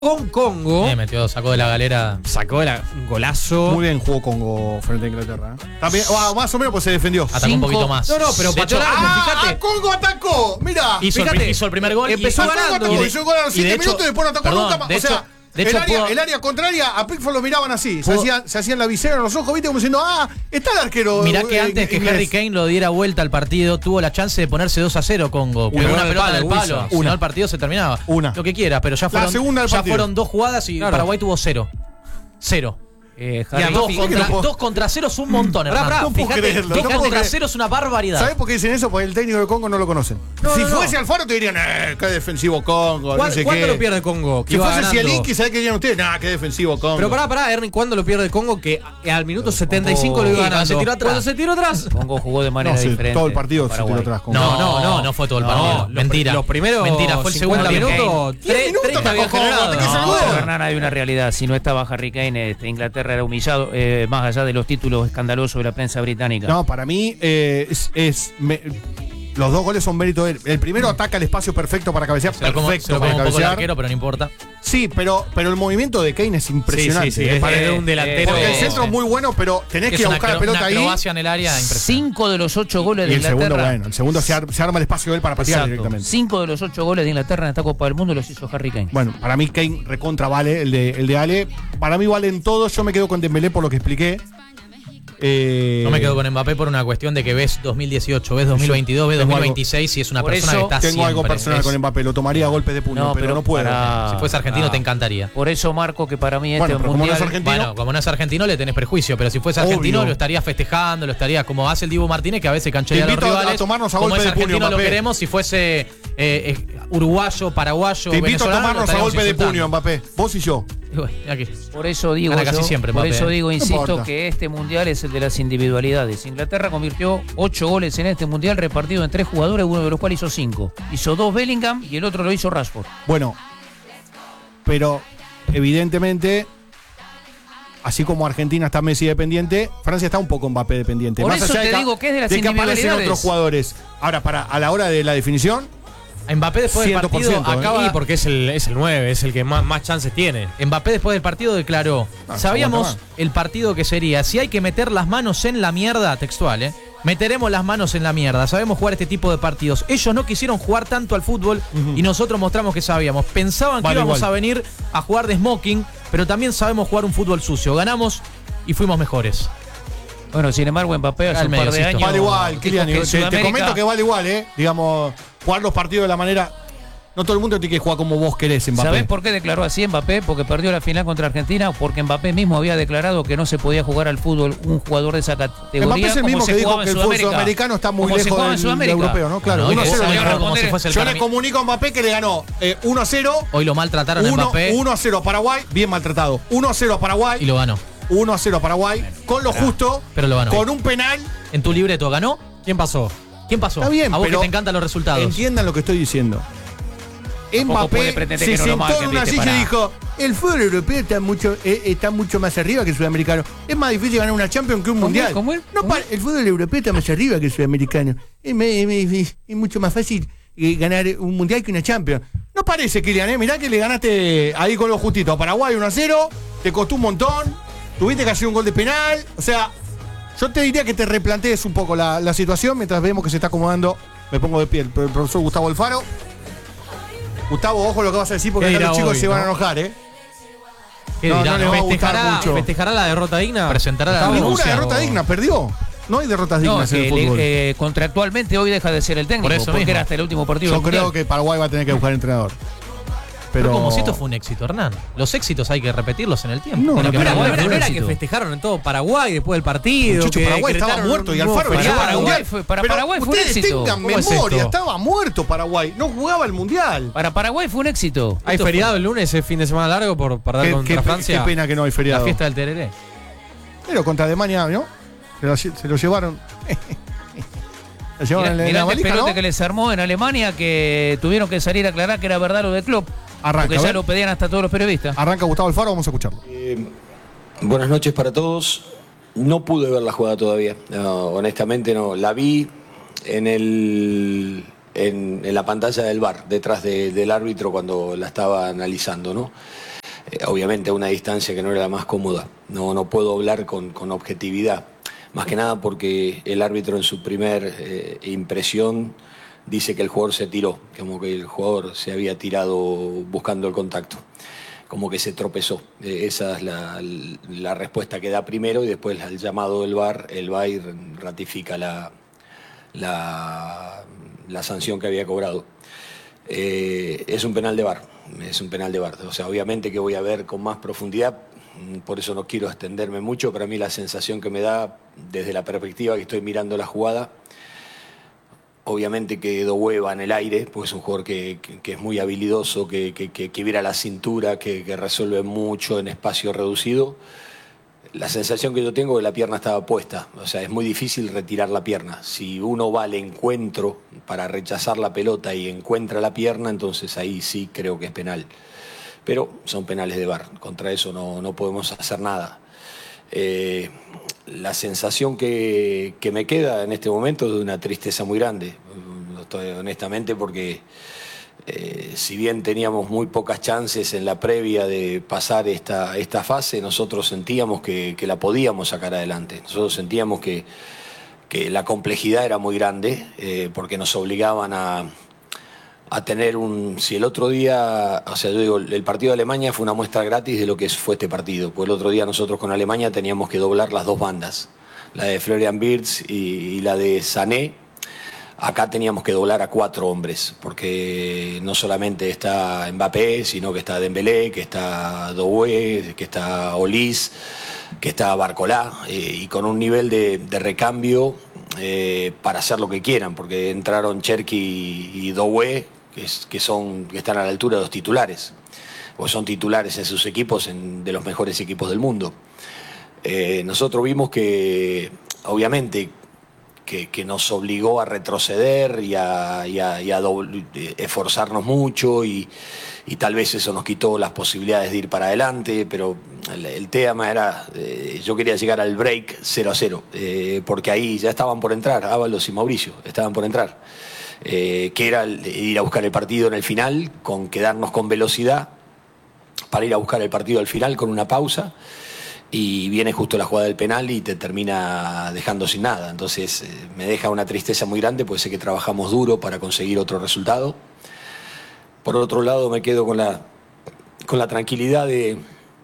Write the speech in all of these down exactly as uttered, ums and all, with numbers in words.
con Congo. Eh, metió, sacó de la galera. Sacó el golazo. Muy bien jugó Congo frente a Inglaterra. ¿eh? También, ah, más o menos pues se defendió. Atacó Cinco. un poquito más. No, no, pero De hecho, pateó largo, ¡Ah! fíjate. Congo atacó. Mira. hizo, el, fíjate, pri- hizo el primer gol. empezó y, Congo ganando. atacó, Y de- hizo el gol a los y de siete hecho- minutos y después no atacó perdón, nunca más. de O sea, hecho- de el, hecho, área, puedo- el área contraria a Pickford lo miraban así. Se puedo- hacían, se hacían la visera en los ojos, viste, como diciendo, ah, está el arquero. Mirá que eh, antes que inglés. Harry Kane lo diera vuelta al partido, tuvo la chance de ponerse dos a cero Congo. Una, Pegó una del pelota palo, del palo. Wilson. Si Una. no, el partido se terminaba. Una. Lo que quiera, pero ya La fueron, segunda del ya partido. fueron dos jugadas y Claro. Paraguay tuvo cero. Cero. Eh, Y Harry, a dos, fíjate contra, que no puedo- dos contra cero es un montón, Pará, hermano. pará, no puedo Fíjate, creerlo, dos no puedo contra creer. cero es una barbaridad. ¿Sabés por qué dicen eso? Porque el técnico de Congo no lo conocen. No, si no, fuese no. Alfaro te dirían, eh, qué defensivo Congo, no ¿Cuándo, sé ¿cuándo qué. lo pierde Congo? Que Si iba fuese ganando. Zielinski, ¿sabés qué dirían ustedes? Nah, qué defensivo Congo. Pero pará, pará, Ernie, ¿cuándo lo pierde Congo? Que al minuto setenta y cinco Congo- lo iba Sí, ganando. cuando se tiró atrás. Cuando se tiró atrás. Congo jugó de manera no, sí, diferente. todo el partido se Paraguay. tiró atrás. Congo. No, No, no, no. no fue todo el No, partido. los Mentira. pri- los primeros Mentira, fue el segundo cincuenta tiempo. minutos, Diez tre- minutos treinta había para Congo, generado. te quedás No. al No, gol. pero Hernán, hay una realidad. Si no estaba Harry Kane, este, Inglaterra era humillado, eh, más allá de los títulos escandalosos de la prensa británica. No, para mí eh, es, es me- los dos goles son mérito de él. El primero ataca el espacio perfecto para cabecear, Se lo como, perfecto se lo para como un poco el cabecear. arquero, pero no importa. Sí, pero, pero el movimiento de Kane es impresionante. Sí, sí, sí, eh, es para- de un delantero. porque el Sí, centro sí. es muy bueno, pero tenés que Es ir a una, buscar la acro- pelota una ahí. acrobacia en el área impresionante. Cinco de los ocho goles de Y el segundo, Inglaterra. bueno, el segundo se, ar- se arma el espacio de él para patear Exacto. directamente. Cinco de los ocho goles de Inglaterra en esta Copa del Mundo los hizo Harry Kane. Bueno, para mí Kane recontra vale, el de, el de Ale. Para mí valen todos, yo me quedo con Dembélé por lo que expliqué. Eh, No me quedo con Mbappé por una cuestión de que ves dos mil dieciocho, ves dos mil veintidós, ves Tengo dos mil veintiséis y es una Por persona eso que está Tengo algo siempre. personal Es- con Mbappé, lo tomaría a golpe de puño, No, pero, pero no puedo. para- Si fuese argentino Ah. te encantaría. Por eso marco que para mí este Bueno, pero como no mundial es argentino, Bueno, como no es argentino le tenés prejuicio, pero si fuese argentino Obvio. lo estaría festejando, lo estaría como hace el Dibu Martínez que a veces Te cancherea a los invito a- a rivales. tomarnos a como golpe es de puño, argentino lo Mbappé. queremos, si fuese eh, eh, uruguayo, paraguayo, te invito a venezolano, lo tomarnos a estaríamos golpe de insultando. puño, Mbappé. Vos y yo. Y bueno, aquí. Por eso digo, Gana casi yo- siempre, por Mbappé, eso eh. digo, No insisto, importa. que este mundial es el de las individualidades. Inglaterra convirtió ocho goles en este mundial repartido en tres jugadores, uno de los cuales hizo cinco. Hizo dos Bellingham y el otro lo hizo Rashford. Bueno, pero evidentemente, así como Argentina está Messi dependiente, Francia está un poco Mbappé dependiente. Por Más eso allá te de que- digo que es de las de que aparecen individualidades. otros jugadores. Ahora, para a la hora de la definición, Mbappé después del cien por partido ciento, ¿eh? acaba. Sí, porque es el, es el nueve, es el que más, más chances tiene. Mbappé después del partido declaró, Ah, sabíamos aguanta el partido que sería, si hay que meter las manos en la mierda, textual, ¿eh? Meteremos las manos en la mierda, sabemos jugar este tipo de partidos. Ellos no quisieron jugar tanto al fútbol y nosotros mostramos que sabíamos. Pensaban que Vale, íbamos igual. a venir a jugar de smoking, pero también sabemos jugar un fútbol sucio. Ganamos y fuimos mejores. Bueno, sin embargo, Mbappé hace Al un par medio, de sí, años. vale igual, dijo Kylian. que en Te, te Sudamérica- comento que vale igual, ¿eh? Digamos, jugar los partidos de la manera. No todo el mundo tiene que jugar como vos querés, Mbappé. ¿Sabés por qué declaró así Mbappé? Porque perdió la final contra Argentina, porque Mbappé mismo había declarado que no se podía jugar al fútbol un jugador de esa categoría. Mbappé es el como mismo se que dijo jugaba en que el fútbol Sudamérica. sudamericano está muy Como se lejos jugaba en del, del Sudamérica. europeo, ¿no? Claro, No, uno a que cero salió le como ganó. si responder. fuese el Yo le Fermi- comunico a Mbappé que le ganó eh, uno a cero. Hoy lo maltrataron a Mbappé uno a cero a Paraguay, bien maltratado. uno a cero a Paraguay. y lo ganó. uno a cero a Paraguay, con lo justo, pero lo ganó. con un penal. En tu libreto, ¿ganó? ¿Quién pasó? ¿Quién pasó? Está bien, a vos pero que te encantan los resultados. Entiendan lo que estoy diciendo. Tampoco puede Mbappé pretender se que no lo sentó marquen, en una ¿viste? silla y Pará. dijo: el fútbol europeo está mucho, eh, está mucho más arriba que el sudamericano. Es más difícil ganar una Champions que un ¿Cómo mundial. es? ¿Cómo es? No, ¿Cómo pa- el fútbol europeo está más arriba que el sudamericano. Es, me- es me- es mucho más fácil eh, ganar un mundial que una Champions. No parece, Kylian, ¿eh? Mirá que le ganaste ahí con lo justito a Paraguay uno a cero. Te costó un montón. Tuviste que hacer un gol de penal. O sea, yo te diría que te replantees un poco la, la situación mientras vemos que se está acomodando. Me pongo de pie el, el profesor Gustavo Alfaro. Gustavo, ojo lo que vas a decir porque ¿Qué acá los dirá chicos hoy, se van a no? enojar, ¿eh? ¿Qué No, dirá, no le no? va a gustar ¿Festejará, mucho. ¿Festejará la derrota digna? Presentará la Gustavo, Ninguna renuncia. derrota digna, perdió. No hay derrotas No, dignas en que el le- fútbol. eh, contractualmente hoy deja de ser el técnico, Por eso porque mismo. era hasta el último partido Yo del creo Mundial. que Paraguay va a tener que buscar entrenador. Pero, Pero como si esto fue un éxito, Hernán. Los éxitos hay que repetirlos en el tiempo. No, Tiene no, que pero ver- No Paraguay era, fue no un era que éxito. festejaron en todo Paraguay después del partido. Muchacho, que Paraguay estaba decretaron muerto y un nuevo Alfaro lo feriado. llevó al Paraguay mundial. fue- para Pero Paraguay fue un ustedes éxito. tengan ¿Cómo es memoria, esto? estaba muerto Paraguay, no jugaba el mundial. Para Paraguay fue un éxito. Hay Esto feriado el lunes, es fin de semana largo por perder Qué, contra qué- Francia. qué pena que no hay La feriado. fiesta del tereré. Pero contra Alemania, ¿no? Se lo, se lo llevaron. Lo llevaron Mirá, en mirá la el valija, pelote ¿no? que les armó en Alemania, que tuvieron que salir a aclarar que era verdad lo de Klopp. Arranca, Porque a ya ver. lo pedían hasta todos los periodistas. Arranca Gustavo Alfaro, vamos a escucharlo. Eh, buenas noches para todos. No pude ver la jugada todavía. No, honestamente no. La vi en el en, en la pantalla del V A R, detrás de- del árbitro cuando la estaba analizando, ¿no? eh, obviamente a una distancia que no era la más cómoda. No, no puedo hablar con, con objetividad, más que nada porque el árbitro en su primer eh, impresión dice que el jugador se tiró, como que el jugador se había tirado buscando el contacto, como que se tropezó. Eh, esa es la, la respuesta que da primero y después al llamado del V A R, el V A R ratifica la, la, la sanción que había cobrado. Eh, es un penal de V A R, es un penal de V A R. O sea, obviamente que voy a ver con más profundidad, por eso no quiero extenderme mucho. Para mí la sensación que me da desde la perspectiva que estoy mirando la jugada, obviamente que Doué va en el aire, pues es un jugador que, que, que es muy habilidoso, que, que, que, que vira la cintura, que, que resuelve mucho en espacio reducido. La sensación que yo tengo es que la pierna estaba puesta, o sea, es muy difícil retirar la pierna. Si uno va al encuentro para rechazar la pelota y encuentra la pierna, entonces ahí sí creo que es penal. Pero son penales de V A R, contra eso no, no podemos hacer nada. Eh, la sensación que, que me queda en este momento es de una tristeza muy grande, honestamente, porque eh, si bien teníamos muy pocas chances en la previa de pasar esta, esta fase, nosotros sentíamos que, que la podíamos sacar adelante. Nosotros sentíamos que, que la complejidad era muy grande, eh, porque nos obligaban a, a tener un... Si el otro día, o sea, yo digo, el partido de Alemania fue una muestra gratis de lo que fue este partido, pues el otro día nosotros con Alemania teníamos que doblar las dos bandas, la de Florian Wirtz y, y la de Sané. Acá teníamos que doblar a cuatro hombres, porque no solamente está Mbappé, sino que está Dembélé, que está Doué, que está Olís, que está Barcolá, eh, y con un nivel de, de recambio eh, para hacer lo que quieran, porque entraron Cherki y, y Doué, que, es, que, son, que están a la altura de los titulares, o son titulares en sus equipos, en, de los mejores equipos del mundo. Eh, nosotros vimos que, obviamente, Que, que nos obligó a retroceder y a, y a, y a doble, esforzarnos mucho y, y tal vez eso nos quitó las posibilidades de ir para adelante, pero el, el tema era, eh, yo quería llegar al break cero a cero, eh, porque ahí ya estaban por entrar, Ábalos y Mauricio, estaban por entrar, eh, que era el, ir a buscar el partido en el final, con quedarnos con velocidad para ir a buscar el partido al final con una pausa. Y viene justo la jugada del penal y te termina dejando sin nada. Entonces eh, me deja una tristeza muy grande, porque sé que trabajamos duro para conseguir otro resultado. Por otro lado, me quedo con la, con la tranquilidad de,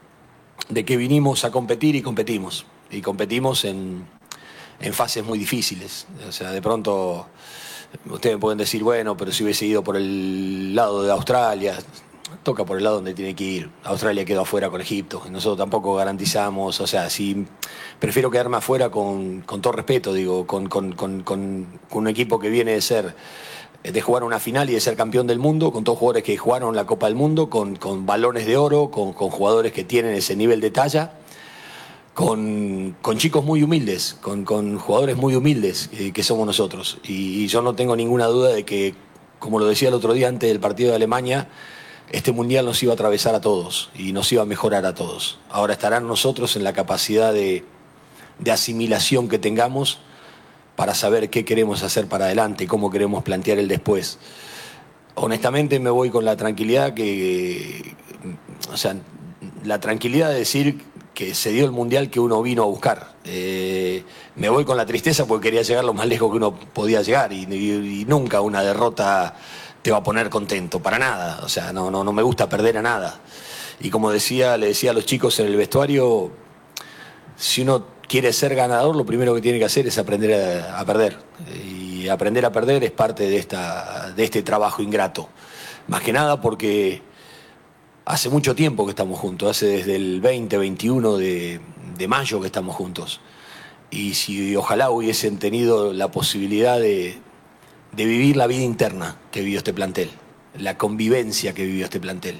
de que vinimos a competir y competimos. Y competimos en, en fases muy difíciles. O sea, de pronto ustedes me pueden decir, bueno, pero si hubiese ido por el lado de Australia... Toca por el lado donde tiene que ir. Australia quedó afuera con Egipto y nosotros tampoco garantizamos, o sea, si prefiero quedarme afuera con, con todo respeto, digo, con, con, con, con, con un equipo que viene de ser, de jugar una final y de ser campeón del mundo, con todos jugadores que jugaron la Copa del Mundo, con, con balones de oro, con, con jugadores que tienen ese nivel de talla, con, con chicos muy humildes, con, con jugadores muy humildes eh, que somos nosotros. Y, y yo no tengo ninguna duda de que, como lo decía el otro día antes del partido de Alemania, este mundial nos iba a atravesar a todos y nos iba a mejorar a todos. Ahora estarán nosotros en la capacidad de, de asimilación que tengamos para saber qué queremos hacer para adelante y cómo queremos plantear el después. Honestamente me voy con la tranquilidad que, o sea, la tranquilidad de decir que se dio el mundial que uno vino a buscar. Eh, me voy con la tristeza porque quería llegar lo más lejos que uno podía llegar y, y, y nunca una derrota te va a poner contento, para nada. O sea, no, no, no me gusta perder a nada. Y como decía, le decía a los chicos en el vestuario, si uno quiere ser ganador, lo primero que tiene que hacer es aprender a, a perder. Y aprender a perder es parte de, esta, de este trabajo ingrato. Más que nada porque hace mucho tiempo que estamos juntos, hace desde el veinte, veintiuno de, de mayo que estamos juntos. Y si ojalá hubiesen tenido la posibilidad de, de vivir la vida interna que vivió este plantel, la convivencia que vivió este plantel.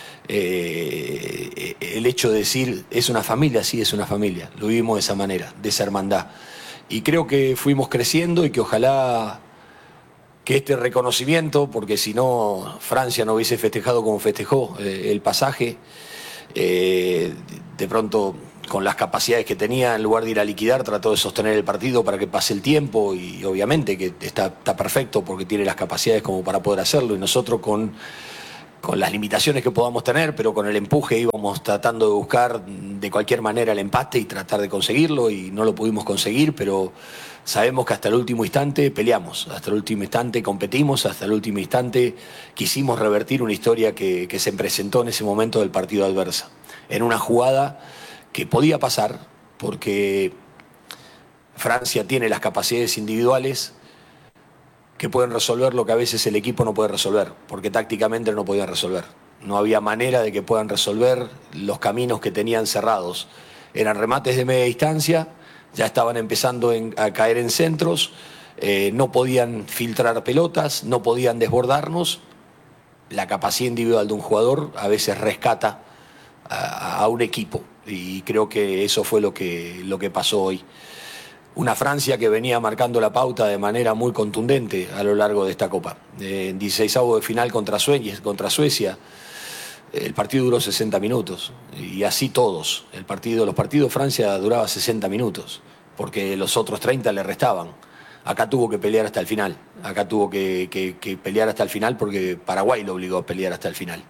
Eh, el hecho de decir, es una familia, sí, es una familia. Lo vivimos de esa manera, de esa hermandad. Y creo que fuimos creciendo y que ojalá que este reconocimiento, porque si no, Francia no hubiese festejado como festejó eh, el pasaje, eh, de pronto, con las capacidades que tenía, en lugar de ir a liquidar, trató de sostener el partido para que pase el tiempo y obviamente que está, está perfecto porque tiene las capacidades como para poder hacerlo. Y nosotros con, con las limitaciones que podamos tener, pero con el empuje íbamos tratando de buscar de cualquier manera el empate y tratar de conseguirlo, y no lo pudimos conseguir, pero sabemos que hasta el último instante peleamos, hasta el último instante competimos, hasta el último instante quisimos revertir una historia que, que se presentó en ese momento del partido adversa, en una jugada que podía pasar, porque Francia tiene las capacidades individuales que pueden resolver lo que a veces el equipo no puede resolver, porque tácticamente no podían resolver. No había manera de que puedan resolver los caminos que tenían cerrados. Eran remates de media distancia, ya estaban empezando en, a caer en centros, eh, no podían filtrar pelotas, no podían desbordarnos. La capacidad individual de un jugador a veces rescata a, a un equipo, y creo que eso fue lo que, lo que pasó hoy. Una Francia que venía marcando la pauta de manera muy contundente a lo largo de esta Copa. En dieciseisavo de final contra Suecia, contra Suecia, el partido duró sesenta minutos, y así todos. El partido, los partidos de Francia duraba sesenta minutos, porque los otros treinta le restaban. Acá tuvo que pelear hasta el final, acá tuvo que, que, que pelear hasta el final porque Paraguay lo obligó a pelear hasta el final.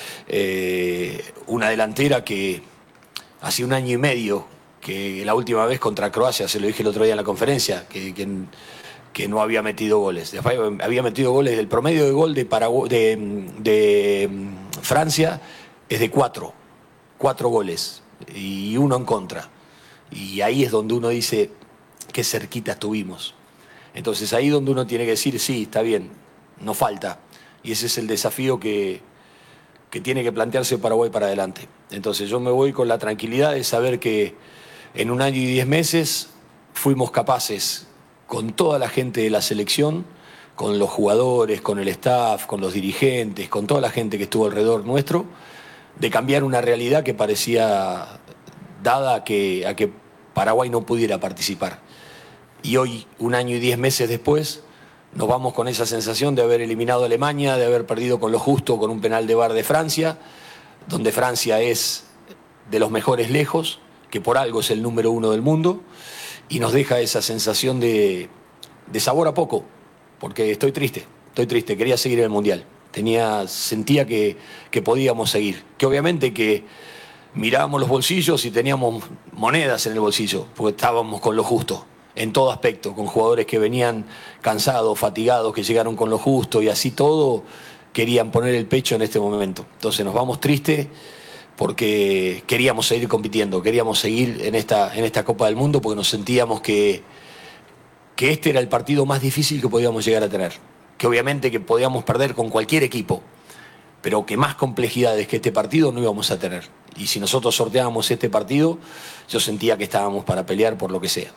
Eh, una delantera que hace un año y medio, que la última vez contra Croacia, se lo dije el otro día en la conferencia, que, que, que no había metido goles. Después había metido goles, el promedio de gol de, Paragu de, de Francia es de cuatro, cuatro goles y uno en contra. Y ahí es donde uno dice, qué cerquita estuvimos. Entonces ahí es donde uno tiene que decir, sí, está bien, no falta. Y ese es el desafío que, que tiene que plantearse Paraguay para adelante. Entonces yo me voy con la tranquilidad de saber que en un año y diez meses fuimos capaces, con toda la gente de la selección, con los jugadores, con el staff, con los dirigentes, con toda la gente que estuvo alrededor nuestro, de cambiar una realidad que parecía dada a que, a que Paraguay no pudiera participar. Y hoy, un año y diez meses después, nos vamos con esa sensación de haber eliminado a Alemania, de haber perdido con lo justo con un penal de V A R de Francia, donde Francia es de los mejores lejos, que por algo es el número uno del mundo, y nos deja esa sensación de, de sabor a poco, porque estoy triste, estoy triste, quería seguir en el Mundial, tenía, sentía que, que podíamos seguir, que obviamente que mirábamos los bolsillos y teníamos monedas en el bolsillo, porque estábamos con lo justo, en todo aspecto, con jugadores que venían cansados, fatigados, que llegaron con lo justo, y así todo querían poner el pecho en este momento. Entonces nos vamos tristes, porque queríamos seguir compitiendo, queríamos seguir en esta, en esta Copa del Mundo, porque nos sentíamos que, que este era el partido más difícil que podíamos llegar a tener, que obviamente que podíamos perder con cualquier equipo, pero que más complejidades que este partido no íbamos a tener. Y si nosotros sorteábamos este partido, yo sentía que estábamos para pelear por lo que sea.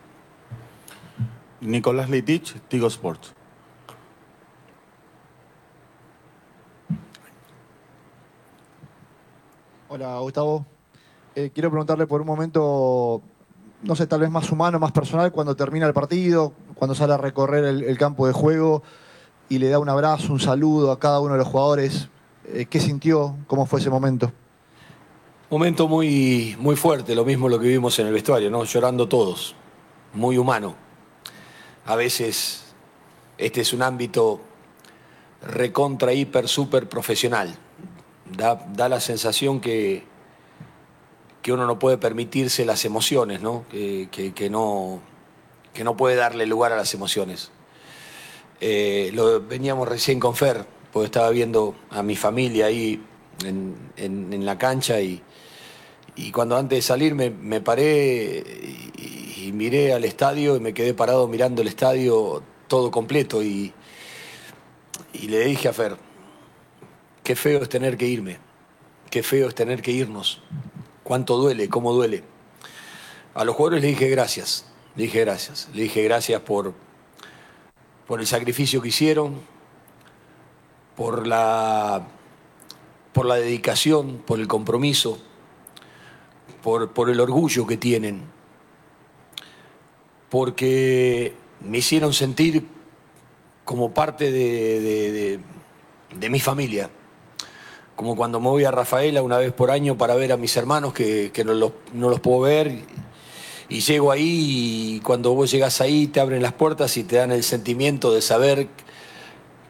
Nicolás Leitich, Tigo Sports. Hola, Gustavo. Eh, quiero preguntarle por un momento, no sé, tal vez más humano, más personal, cuando termina el partido, cuando sale a recorrer el, el campo de juego y le da un abrazo, un saludo a cada uno de los jugadores. Eh, ¿Qué sintió? ¿Cómo fue ese momento? Momento muy, muy fuerte, lo mismo lo que vimos en el vestuario, ¿no? Llorando todos, muy humano. A veces este es un ámbito recontra, hiper, súper profesional. Da, da la sensación que, que uno no puede permitirse las emociones, ¿no? Que, que, que no, que no puede darle lugar a las emociones. Eh, lo veníamos recién con Fer, porque estaba viendo a mi familia ahí en, en, en la cancha y, y cuando antes de salir me, me paré y, y miré al estadio y me quedé parado mirando el estadio todo completo y, y le dije a Fer, qué feo es tener que irme, qué feo es tener que irnos, cuánto duele, cómo duele. A los jugadores le dije gracias, le dije gracias, le dije gracias por, por el sacrificio que hicieron, por la, por la dedicación, por el compromiso, por, por el orgullo que tienen, porque me hicieron sentir como parte de, de, de, de mi familia. Como cuando me voy a Rafaela una vez por año para ver a mis hermanos que, que no, los, no los puedo ver, y llego ahí y cuando vos llegás ahí te abren las puertas y te dan el sentimiento de saber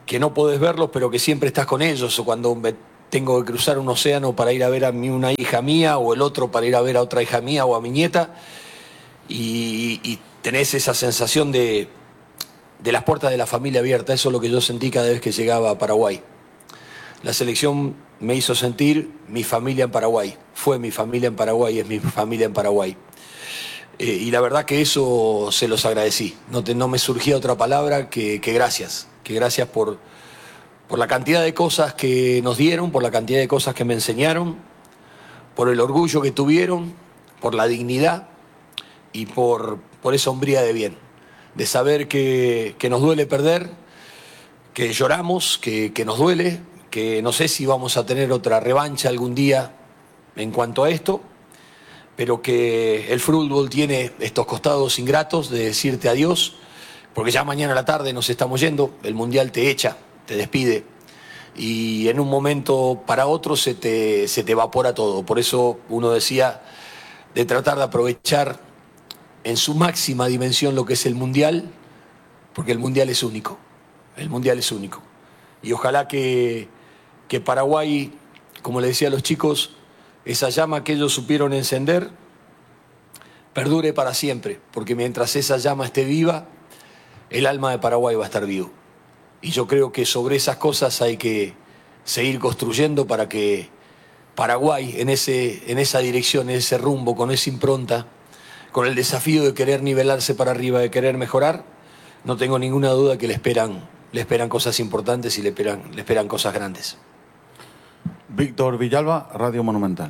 que no podés verlos, pero que siempre estás con ellos, o cuando me tengo que cruzar un océano para ir a ver a mi, una hija mía, o el otro para ir a ver a otra hija mía o a mi nieta, y, y tenés esa sensación de, de las puertas de la familia abiertas. Eso es lo que yo sentí cada vez que llegaba a Paraguay. La selección me hizo sentir mi familia en Paraguay, fue mi familia en Paraguay, es mi familia en Paraguay. Eh, y la verdad que eso se los agradecí, no, te, no me surgía otra palabra que, que gracias, que gracias por, por la cantidad de cosas que nos dieron, por la cantidad de cosas que me enseñaron, por el orgullo que tuvieron, por la dignidad y por, por esa hombría de bien, de saber que, que nos duele perder, que lloramos, que, que nos duele, que no sé si vamos a tener otra revancha algún día en cuanto a esto, pero que el fútbol tiene estos costados ingratos de decirte adiós, porque ya mañana a la tarde nos estamos yendo, el Mundial te echa, te despide, y en un momento para otro se te, se te evapora todo. Por eso uno decía de tratar de aprovechar en su máxima dimensión lo que es el Mundial, porque el Mundial es único, el Mundial es único. Y ojalá que, que Paraguay, como le decía a los chicos, esa llama que ellos supieron encender perdure para siempre, porque mientras esa llama esté viva, el alma de Paraguay va a estar vivo. Y yo creo que sobre esas cosas hay que seguir construyendo para que Paraguay, en, ese, en esa dirección, en ese rumbo, con esa impronta, con el desafío de querer nivelarse para arriba, de querer mejorar, no tengo ninguna duda que le esperan, le esperan cosas importantes y le esperan, le esperan cosas grandes. Víctor Villalba, Radio Monumental.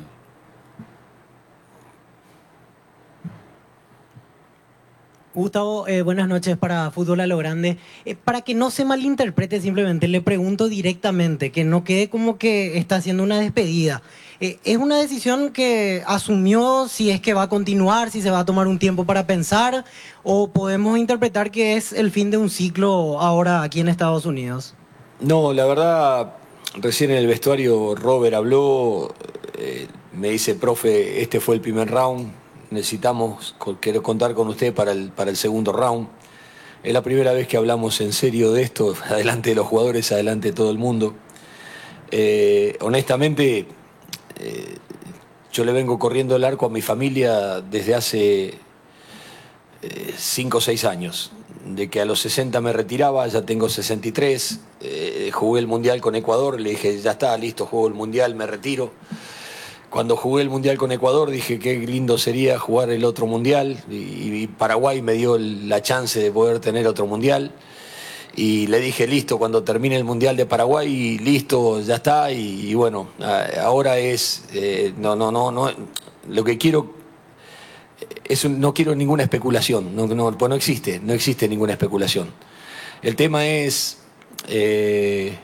Gustavo, eh, buenas noches para Fútbol a lo Grande. Eh, para que no se malinterprete, simplemente le pregunto directamente, que no quede como que está haciendo una despedida. Eh, ¿Es una decisión que asumió si es que va a continuar, si se va a tomar un tiempo para pensar, o podemos interpretar que es el fin de un ciclo ahora aquí en Estados Unidos? No, la verdad, recién en el vestuario Robert habló, eh, me dice, profe, este fue el primer round, necesitamos, quiero contar con usted para el, para el segundo round. Es la primera vez que hablamos en serio de esto, adelante de los jugadores, adelante de todo el mundo. Eh, honestamente, eh, yo le vengo corriendo el arco a mi familia desde hace cinco o seis años. De que a los sesenta me retiraba, ya tengo sesenta y tres, eh, jugué el Mundial con Ecuador, le dije, ya está, listo, juego el Mundial, me retiro. Cuando jugué el Mundial con Ecuador dije qué lindo sería jugar el otro Mundial, y, y Paraguay me dio la chance de poder tener otro Mundial, y le dije, listo, cuando termine el Mundial de Paraguay, listo, ya está, y, y bueno, ahora es, eh, no, no, no, no, lo que quiero... Eso, no quiero ninguna especulación, no, no, pues no existe, no existe ninguna especulación. El tema es eh,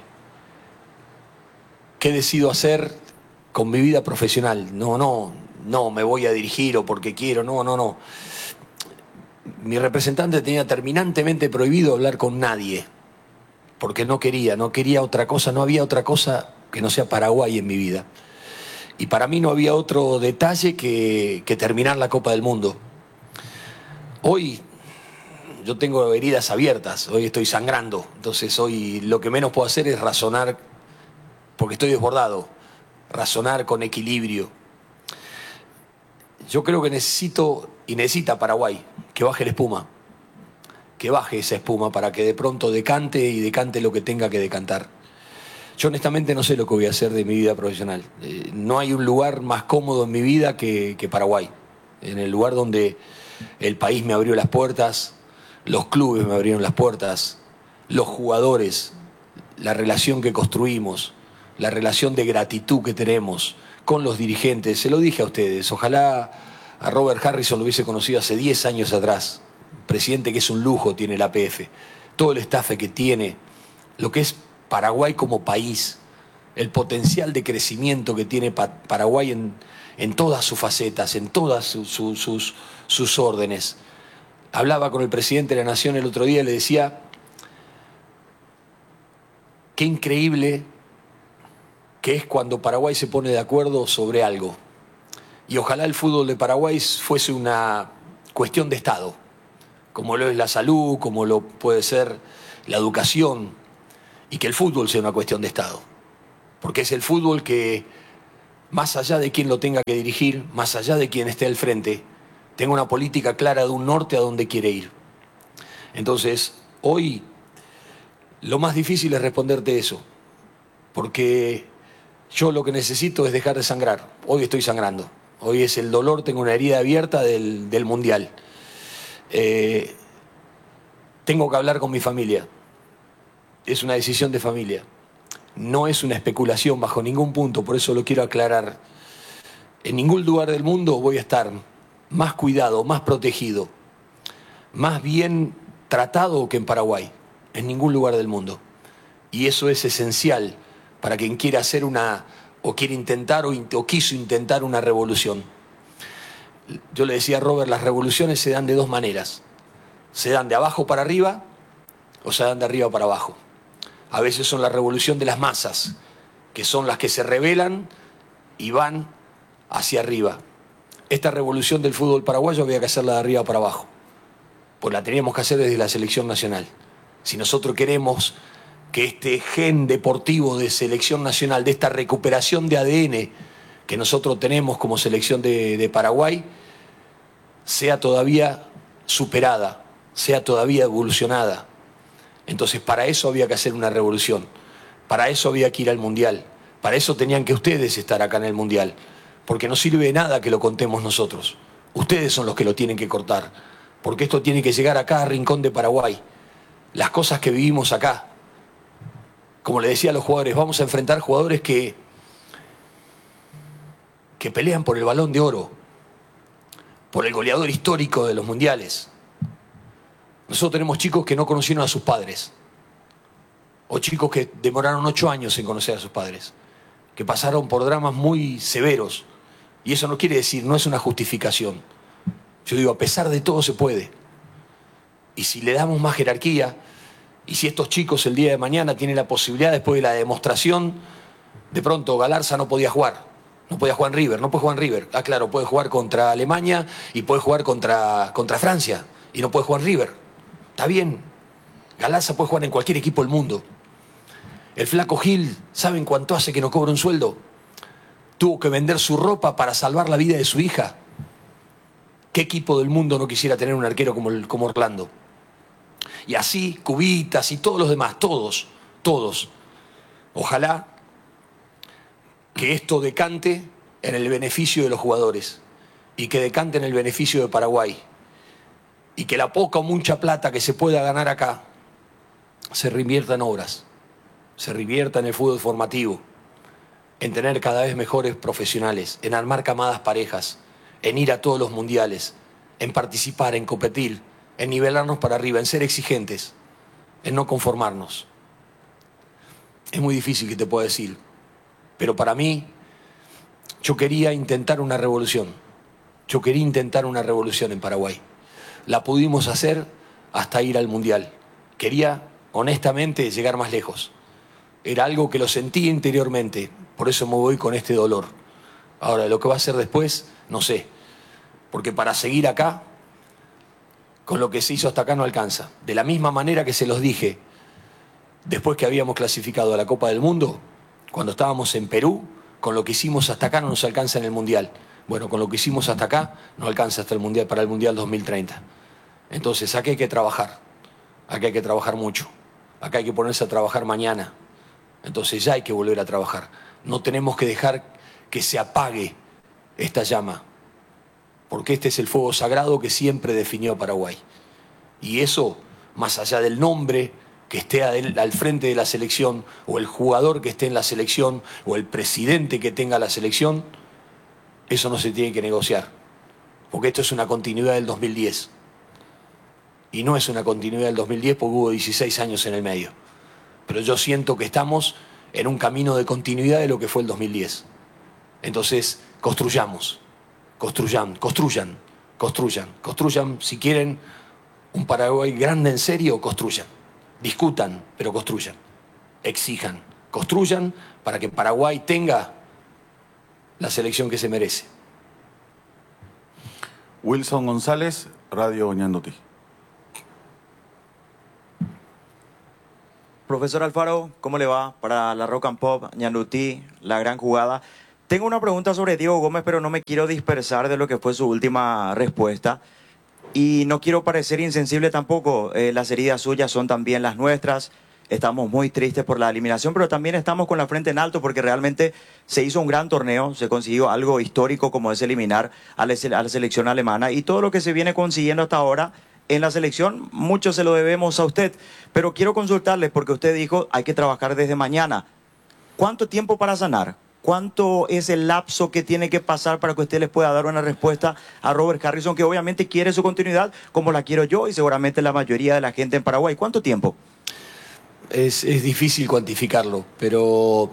qué decido hacer con mi vida profesional. No, no, no me voy a dirigir o porque quiero, no, no, no. Mi representante tenía terminantemente prohibido hablar con nadie, porque no quería, no quería otra cosa, no había otra cosa que no sea Paraguay en mi vida. Y para mí no había otro detalle que, que terminar la Copa del Mundo. Hoy yo tengo heridas abiertas, hoy estoy sangrando, entonces hoy lo que menos puedo hacer es razonar, porque estoy desbordado, razonar con equilibrio. Yo creo que necesito, y necesita Paraguay, que baje la espuma, que baje esa espuma para que de pronto decante y decante lo que tenga que decantar. Yo honestamente no sé lo que voy a hacer de mi vida profesional. Eh, no hay un lugar más cómodo en mi vida que, que Paraguay. En el lugar donde el país me abrió las puertas, los clubes me abrieron las puertas, los jugadores, la relación que construimos, la relación de gratitud que tenemos con los dirigentes. Se lo dije a ustedes, ojalá a Robert Harrison lo hubiese conocido hace diez años atrás. Presidente que es un lujo tiene la A P F. Todo el staff que tiene, lo que es Paraguay como país, el potencial de crecimiento que tiene pa Paraguay en, en todas sus facetas, en todas su, su, sus, sus órdenes. Hablaba con el presidente de la Nación el otro día y le decía, qué increíble que es cuando Paraguay se pone de acuerdo sobre algo. Y ojalá el fútbol de Paraguay fuese una cuestión de Estado, como lo es la salud, como lo puede ser la educación, y que el fútbol sea una cuestión de Estado. Porque es el fútbol que, más allá de quien lo tenga que dirigir, más allá de quien esté al frente, tenga una política clara de un norte a donde quiere ir. Entonces, hoy lo más difícil es responderte eso, porque yo lo que necesito es dejar de sangrar. Hoy estoy sangrando, hoy es el dolor, tengo una herida abierta del, del Mundial. Eh, tengo que hablar con mi familia, es una decisión de familia, no es una especulación bajo ningún punto, por eso lo quiero aclarar. En ningún lugar del mundo voy a estar más cuidado, más protegido, más bien tratado que en Paraguay, en ningún lugar del mundo. Y eso es esencial para quien quiera hacer una, o quiere intentar, o, o quiso intentar una revolución. Yo le decía a Robert, las revoluciones se dan de dos maneras. Se dan de abajo para arriba o se dan de arriba para abajo. A veces son la revolución de las masas, que son las que se rebelan y van hacia arriba. Esta revolución del fútbol paraguayo había que hacerla de arriba para abajo, pues la teníamos que hacer desde la selección nacional. Si nosotros queremos que este gen deportivo de selección nacional, de esta recuperación de A D N que nosotros tenemos como selección de, de Paraguay, sea todavía superada, sea todavía evolucionada. Entonces, para eso había que hacer una revolución, para eso había que ir al Mundial, para eso tenían que ustedes estar acá en el Mundial, porque no sirve de nada que lo contemos nosotros. Ustedes son los que lo tienen que cortar, porque esto tiene que llegar a cada rincón de Paraguay. Las cosas que vivimos acá, como le decía a los jugadores, vamos a enfrentar jugadores que, que pelean por el Balón de Oro, por el goleador histórico de los mundiales. Nosotros tenemos chicos que no conocieron a sus padres, o chicos que demoraron ocho años en conocer a sus padres, que pasaron por dramas muy severos, y eso no quiere decir, no es una justificación. Yo digo, a pesar de todo se puede. Y si le damos más jerarquía, y si estos chicos el día de mañana tienen la posibilidad, después de la demostración, de pronto Galarza no podía jugar, no podía jugar en River, no puede jugar en River. Ah, claro, puede jugar contra Alemania y puede jugar contra, contra Francia, y no puede jugar en River. Está bien, Galarza puede jugar en cualquier equipo del mundo. El flaco Gil, ¿saben cuánto hace que no cobra un sueldo? Tuvo que vender su ropa para salvar la vida de su hija. ¿Qué equipo del mundo no quisiera tener un arquero como, el, como Orlando? Y así, Cubitas y todos los demás, todos, todos. Ojalá que esto decante en el beneficio de los jugadores y que decante en el beneficio de Paraguay y que la poca o mucha plata que se pueda ganar acá se reinvierta en obras, se reinvierta en el fútbol formativo, en tener cada vez mejores profesionales, en armar camadas parejas, en ir a todos los mundiales, en participar, en competir, en nivelarnos para arriba, en ser exigentes, en no conformarnos. Es muy difícil que te pueda decir, pero para mí, yo quería intentar una revolución. Yo quería intentar una revolución en Paraguay. La pudimos hacer hasta ir al Mundial. Quería, honestamente, llegar más lejos. Era algo que lo sentí interiormente, por eso me voy con este dolor. Ahora, lo que va a hacer después, no sé. Porque para seguir acá, con lo que se hizo hasta acá no alcanza. De la misma manera que se los dije, después que habíamos clasificado a la Copa del Mundo, cuando estábamos en Perú, con lo que hicimos hasta acá no nos alcanza en el Mundial. Bueno, con lo que hicimos hasta acá no alcanza hasta el Mundial, para el Mundial dos mil treinta. Entonces, acá hay que trabajar. Acá hay que trabajar mucho. Acá hay que ponerse a trabajar mañana. Entonces ya hay que volver a trabajar. No tenemos que dejar que se apague esta llama, porque este es el fuego sagrado que siempre definió a Paraguay. Y eso, más allá del nombre que esté al frente de la selección, o el jugador que esté en la selección, o el presidente que tenga la selección, eso no se tiene que negociar, porque esto es una continuidad del dos mil diez. Y no es una continuidad del dos mil diez porque hubo dieciséis años en el medio. Pero yo siento que estamos en un camino de continuidad de lo que fue el dos mil diez. Entonces, construyamos, construyan, construyan, construyan, construyan, si quieren un Paraguay grande en serio, construyan, discutan, pero construyan, exijan, construyan para que Paraguay tenga la selección que se merece. Wilson González, Radio Ñandutí. Profesor Alfaro, ¿cómo le va? Para la Rock and Pop, Ñandutí, la gran jugada. Tengo una pregunta sobre Diego Gómez, pero no me quiero dispersar de lo que fue su última respuesta. Y no quiero parecer insensible tampoco. Eh, las heridas suyas son también las nuestras. Estamos muy tristes por la eliminación, pero también estamos con la frente en alto porque realmente se hizo un gran torneo, se consiguió algo histórico como es eliminar a la, a la selección alemana. Y todo lo que se viene consiguiendo hasta ahora en la selección, mucho se lo debemos a usted. Pero quiero consultarle porque usted dijo hay que trabajar desde mañana. ¿Cuánto tiempo para sanar? ¿Cuánto es el lapso que tiene que pasar para que usted les pueda dar una respuesta a Robert Harrison, que obviamente quiere su continuidad, como la quiero yo y seguramente la mayoría de la gente en Paraguay? ¿Cuánto tiempo? Es, es difícil cuantificarlo, pero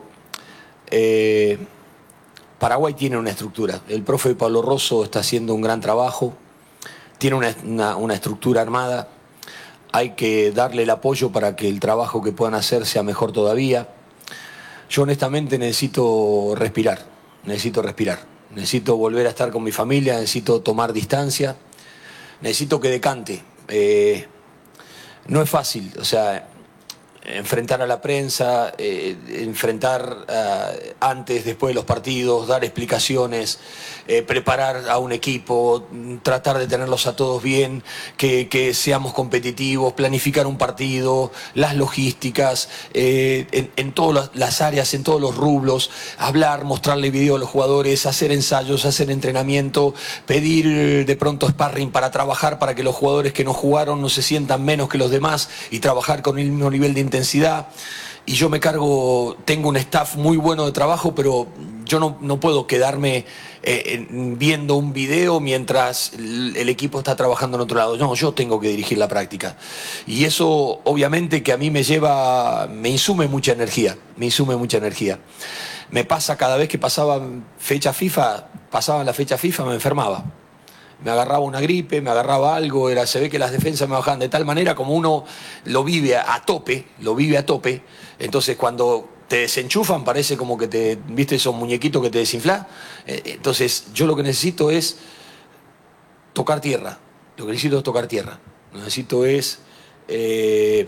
eh, Paraguay tiene una estructura. El profe Pablo Rosso está haciendo un gran trabajo, tiene una, una, una estructura armada. Hay que darle el apoyo para que el trabajo que puedan hacer sea mejor todavía. Yo honestamente necesito respirar, necesito respirar, necesito volver a estar con mi familia, necesito tomar distancia, necesito que decante. Eh, no es fácil, o sea, enfrentar a la prensa, eh, enfrentar uh, antes, después de los partidos, dar explicaciones, eh, preparar a un equipo, tratar de tenerlos a todos bien, que, que seamos competitivos, planificar un partido, las logísticas, eh, en, en todas las áreas, en todos los rublos, hablar, mostrarle video a los jugadores, hacer ensayos, hacer entrenamiento, pedir de pronto sparring para trabajar para que los jugadores que no jugaron no se sientan menos que los demás y trabajar con el mismo nivel de intensidad. Y yo me cargo, tengo un staff muy bueno de trabajo, pero yo no, no puedo quedarme eh, viendo un video mientras el, el equipo está trabajando en otro lado. No, yo tengo que dirigir la práctica. Y eso obviamente que a mí me lleva, me insume mucha energía, me insume mucha energía. Me pasa cada vez que pasaba fecha FIFA, pasaba la fecha FIFA, me enfermaba. Me agarraba una gripe, me agarraba algo, era, se ve que las defensas me bajaban de tal manera como uno lo vive a, a tope, lo vive a tope. Entonces cuando te desenchufan parece como que te, viste esos muñequitos que te desinflan. Eh, entonces yo lo que necesito es tocar tierra, lo que necesito es tocar tierra. Lo que necesito es eh,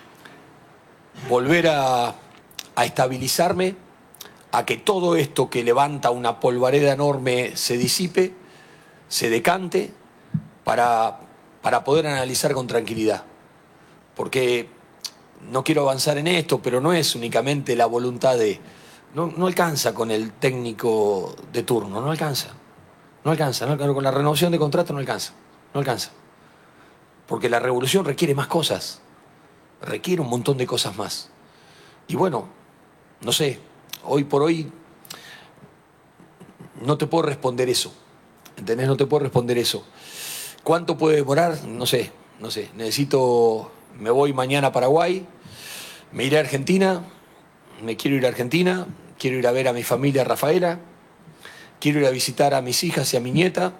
volver a, a estabilizarme, a que todo esto que levanta una polvareda enorme se disipe, se decante para, para poder analizar con tranquilidad. Porque no quiero avanzar en esto, pero no es únicamente la voluntad de... No, no alcanza con el técnico de turno, no alcanza. No alcanza, no, con la renovación de contrato no alcanza, no alcanza. Porque la revolución requiere más cosas, requiere un montón de cosas más. Y bueno, no sé, hoy por hoy no te puedo responder eso. ¿Entendés? No te puedo responder eso. ¿Cuánto puede demorar? No sé, no sé. Necesito, me voy mañana a Paraguay, me iré a Argentina, me quiero ir a Argentina, quiero ir a ver a mi familia Rafaela, quiero ir a visitar a mis hijas y a mi nieta,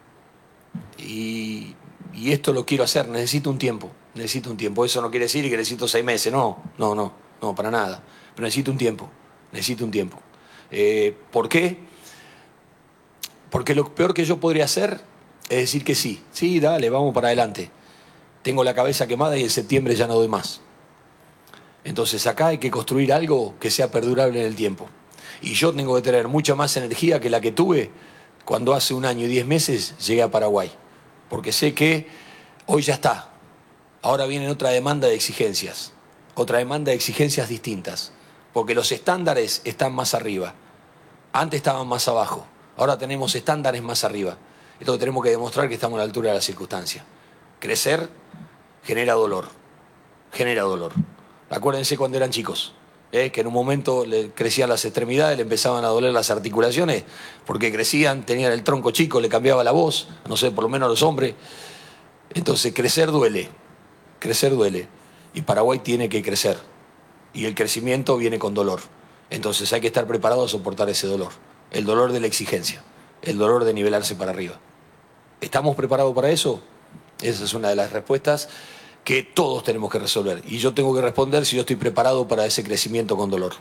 y, y esto lo quiero hacer, necesito un tiempo, necesito un tiempo. Eso no quiere decir que necesito seis meses, no, no, no, no, para nada. Pero necesito un tiempo, necesito un tiempo. Eh, ¿Por qué? Porque lo peor que yo podría hacer es decir que sí. Sí, dale, vamos para adelante. Tengo la cabeza quemada y en septiembre ya no doy más. Entonces acá hay que construir algo que sea perdurable en el tiempo. Y yo tengo que tener mucha más energía que la que tuve cuando hace un año y diez meses llegué a Paraguay. Porque sé que hoy ya está. Ahora viene otra demanda de exigencias. Otra demanda de exigencias distintas. Porque los estándares están más arriba. Antes estaban más abajo. Ahora tenemos estándares más arriba. Entonces tenemos que demostrar que estamos a la altura de la circunstancia. Crecer genera dolor. Genera dolor. Acuérdense cuando eran chicos, ¿eh? Que en un momento le crecían las extremidades, le empezaban a doler las articulaciones, porque crecían, tenían el tronco chico, le cambiaba la voz, no sé, por lo menos a los hombres. Entonces crecer duele. Crecer duele. Y Paraguay tiene que crecer. Y el crecimiento viene con dolor. Entonces hay que estar preparado a soportar ese dolor. El dolor de la exigencia, el dolor de nivelarse para arriba. ¿Estamos preparados para eso? Esa es una de las respuestas que todos tenemos que resolver. Y yo tengo que responder si yo estoy preparado para ese crecimiento con dolor.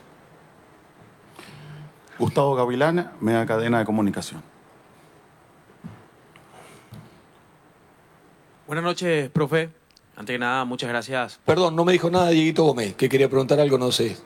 Gustavo Gavilán, Media Cadena de Comunicación. Buenas noches, profe. Antes que nada, muchas gracias. Perdón, no me dijo nada Dieguito Gómez, que quería preguntar algo, no sé.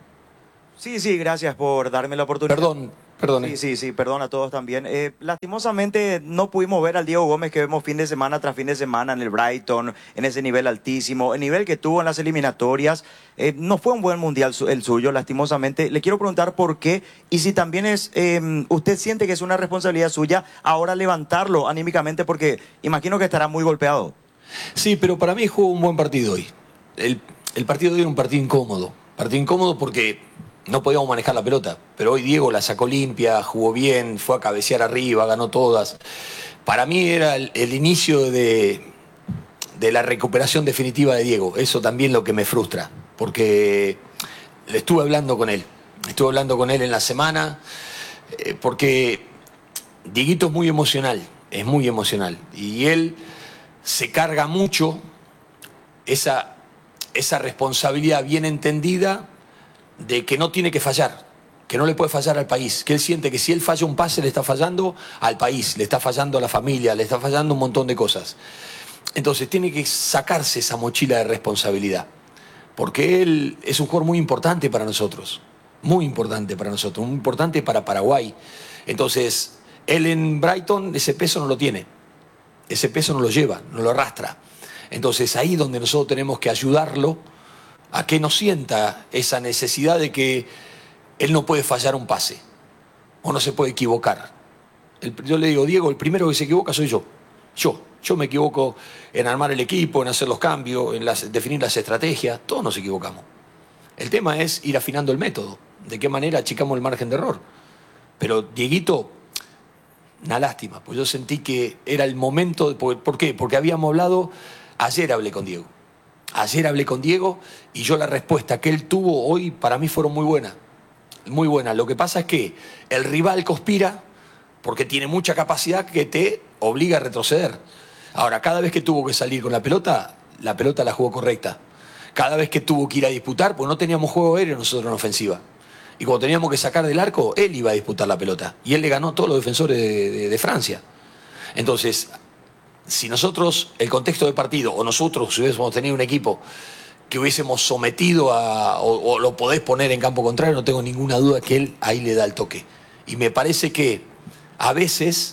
Sí, sí, gracias por darme la oportunidad. Perdón, perdón. Sí, sí, sí, perdón a todos también. Eh, lastimosamente no pudimos ver al Diego Gómez que vemos fin de semana tras fin de semana en el Brighton, en ese nivel altísimo, el nivel que tuvo en las eliminatorias. Eh, no fue un buen mundial su- el suyo, lastimosamente. Le quiero preguntar por qué y si también es, eh, usted siente que es una responsabilidad suya ahora levantarlo anímicamente porque imagino que estará muy golpeado. Sí, pero para mí jugó un buen partido hoy. El, el partido de hoy era un partido incómodo. Partido incómodo porque no podíamos manejar la pelota. Pero hoy Diego la sacó limpia, jugó bien, fue a cabecear arriba, ganó todas. Para mí era el, el inicio de, de la recuperación definitiva de Diego. Eso también lo que me frustra. Porque le estuve hablando con él. Estuve hablando con él en la semana. eh, porque Dieguito es muy emocional. Es muy emocional. Y él se carga mucho esa, esa responsabilidad bien entendida de que no tiene que fallar, que no le puede fallar al país, que él siente que si él falla un pase le está fallando al país, le está fallando a la familia, le está fallando un montón de cosas. Entonces tiene que sacarse esa mochila de responsabilidad, porque él es un jugador muy importante para nosotros, muy importante para nosotros, muy importante para Paraguay. Entonces, él en Brighton ese peso no lo tiene, ese peso no lo lleva, no lo arrastra. Entonces ahí es donde nosotros tenemos que ayudarlo a que no sienta esa necesidad de que él no puede fallar un pase o no se puede equivocar. El, yo le digo, Diego, el primero que se equivoca soy yo. Yo. Yo me equivoco en armar el equipo, en hacer los cambios, en las, definir las estrategias. Todos nos equivocamos. El tema es ir afinando el método. De qué manera achicamos el margen de error. Pero Dieguito, una lástima, pues yo sentí que era el momento. De, ¿por, ¿Por qué? Porque habíamos hablado, ayer hablé con Diego. Ayer hablé con Diego y yo la respuesta que él tuvo hoy para mí fueron muy buenas. Muy buenas. Lo que pasa es que el rival conspira porque tiene mucha capacidad que te obliga a retroceder. Ahora, cada vez que tuvo que salir con la pelota, la pelota la jugó correcta. Cada vez que tuvo que ir a disputar, pues no teníamos juego aéreo nosotros en ofensiva. Y cuando teníamos que sacar del arco, él iba a disputar la pelota. Y él le ganó a todos los defensores de, de, de Francia. Entonces, si nosotros, el contexto de partido, o nosotros si hubiésemos tenido un equipo que hubiésemos sometido a, o, o lo podés poner en campo contrario, no tengo ninguna duda que él ahí le da el toque. Y me parece que a veces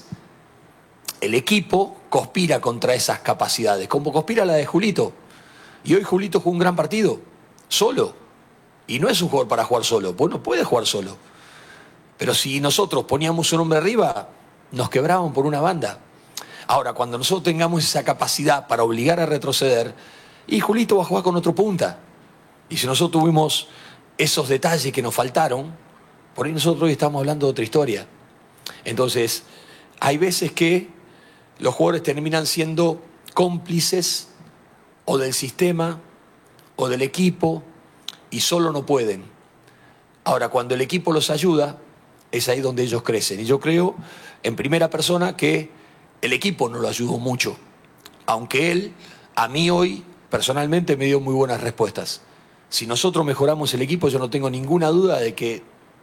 el equipo conspira contra esas capacidades, como conspira la de Julito. Y hoy Julito jugó un gran partido, solo. Y no es un jugador para jugar solo, pues no puede jugar solo. Pero si nosotros poníamos un hombre arriba, nos quebraban por una banda. Ahora, cuando nosotros tengamos esa capacidad para obligar a retroceder, y Julito va a jugar con otro punta. Y si nosotros tuvimos esos detalles que nos faltaron, por ahí nosotros hoy estamos hablando de otra historia. Entonces, hay veces que los jugadores terminan siendo cómplices o del sistema o del equipo y solo no pueden. Ahora, cuando el equipo los ayuda, es ahí donde ellos crecen. Y yo creo, en primera persona, que el equipo no lo ayudó mucho, aunque él, a mí hoy, personalmente, me dio muy buenas respuestas. Si nosotros mejoramos el equipo, yo no tengo ninguna duda de que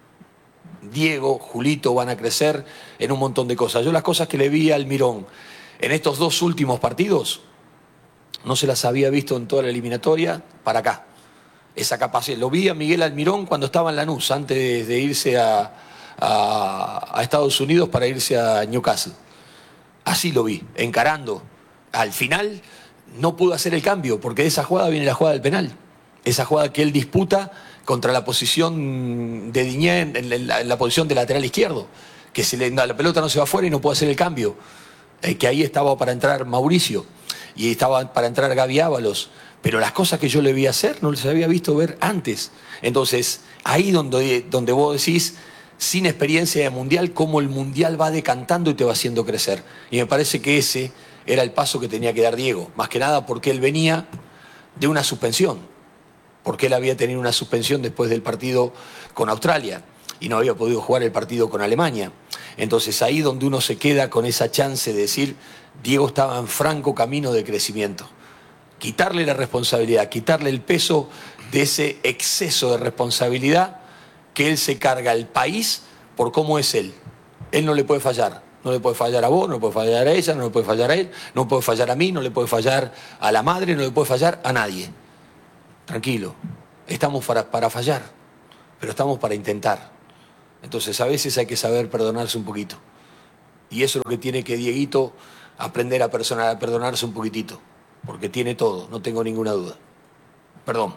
Diego, Julito van a crecer en un montón de cosas. Yo las cosas que le vi a Almirón en estos dos últimos partidos, no se las había visto en toda la eliminatoria para acá. Esa capacidad. Lo vi a Miguel Almirón cuando estaba en Lanús, antes de, de irse a, a, a Estados Unidos para irse a Newcastle. Así lo vi, encarando. Al final no pudo hacer el cambio, porque de esa jugada viene la jugada del penal. Esa jugada que él disputa contra la posición de Diñé en, en, la, en la posición de lateral izquierdo, que se le, la pelota no se va afuera y no puede hacer el cambio. Eh, que ahí estaba para entrar Mauricio y estaba para entrar Gaby Ábalos. Pero las cosas que yo le vi hacer no les había visto ver antes. Entonces, ahí donde, donde vos decís, sin experiencia de mundial, cómo el mundial va decantando y te va haciendo crecer. Y me parece que ese era el paso que tenía que dar Diego. Más que nada porque él venía de una suspensión. Porque él había tenido una suspensión después del partido con Australia y no había podido jugar el partido con Alemania. Entonces ahí donde uno se queda con esa chance de decir, Diego estaba en franco camino de crecimiento. Quitarle la responsabilidad, quitarle el peso de ese exceso de responsabilidad que él se carga al país por cómo es él. Él no le puede fallar. No le puede fallar a vos, no le puede fallar a ella, no le puede fallar a él, no le puede fallar a mí, no le puede fallar a la madre, no le puede fallar a nadie. Tranquilo, estamos para, para fallar, pero estamos para intentar. Entonces a veces hay que saber perdonarse un poquito. Y eso es lo que tiene que Dieguito aprender a, persona, a perdonarse un poquitito, porque tiene todo, no tengo ninguna duda. Perdón.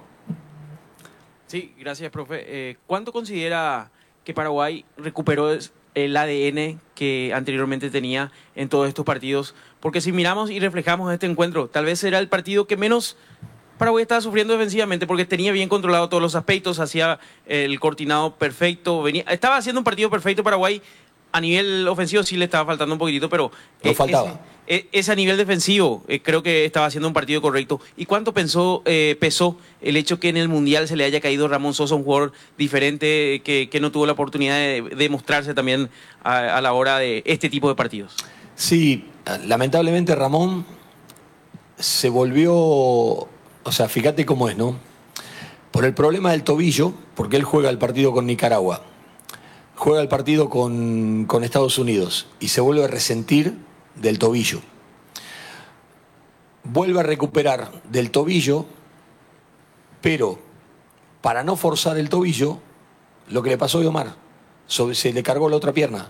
Sí, gracias, profe. Eh, ¿Cuánto considera que Paraguay recuperó el A D N que anteriormente tenía en todos estos partidos? Porque si miramos y reflejamos este encuentro, tal vez era el partido que menos Paraguay estaba sufriendo defensivamente, porque tenía bien controlado todos los aspectos, hacía el cortinado perfecto, venía, estaba haciendo un partido perfecto Paraguay. A nivel ofensivo sí le estaba faltando un poquitito, pero no eh, faltaba. Ese, ese a nivel defensivo eh, creo que estaba haciendo un partido correcto. ¿Y cuánto pensó, eh, pesó el hecho que en el Mundial se le haya caído Ramón Sosa, un jugador diferente que, que no tuvo la oportunidad de, de mostrarse también a, a la hora de este tipo de partidos? Sí, lamentablemente Ramón se volvió, o sea, fíjate cómo es, ¿no? Por el problema del tobillo, porque él juega el partido con Nicaragua, juega el partido con, con Estados Unidos y se vuelve a resentir del tobillo. Vuelve a recuperar del tobillo, pero para no forzar el tobillo, lo que le pasó a Omar, se le cargó la otra pierna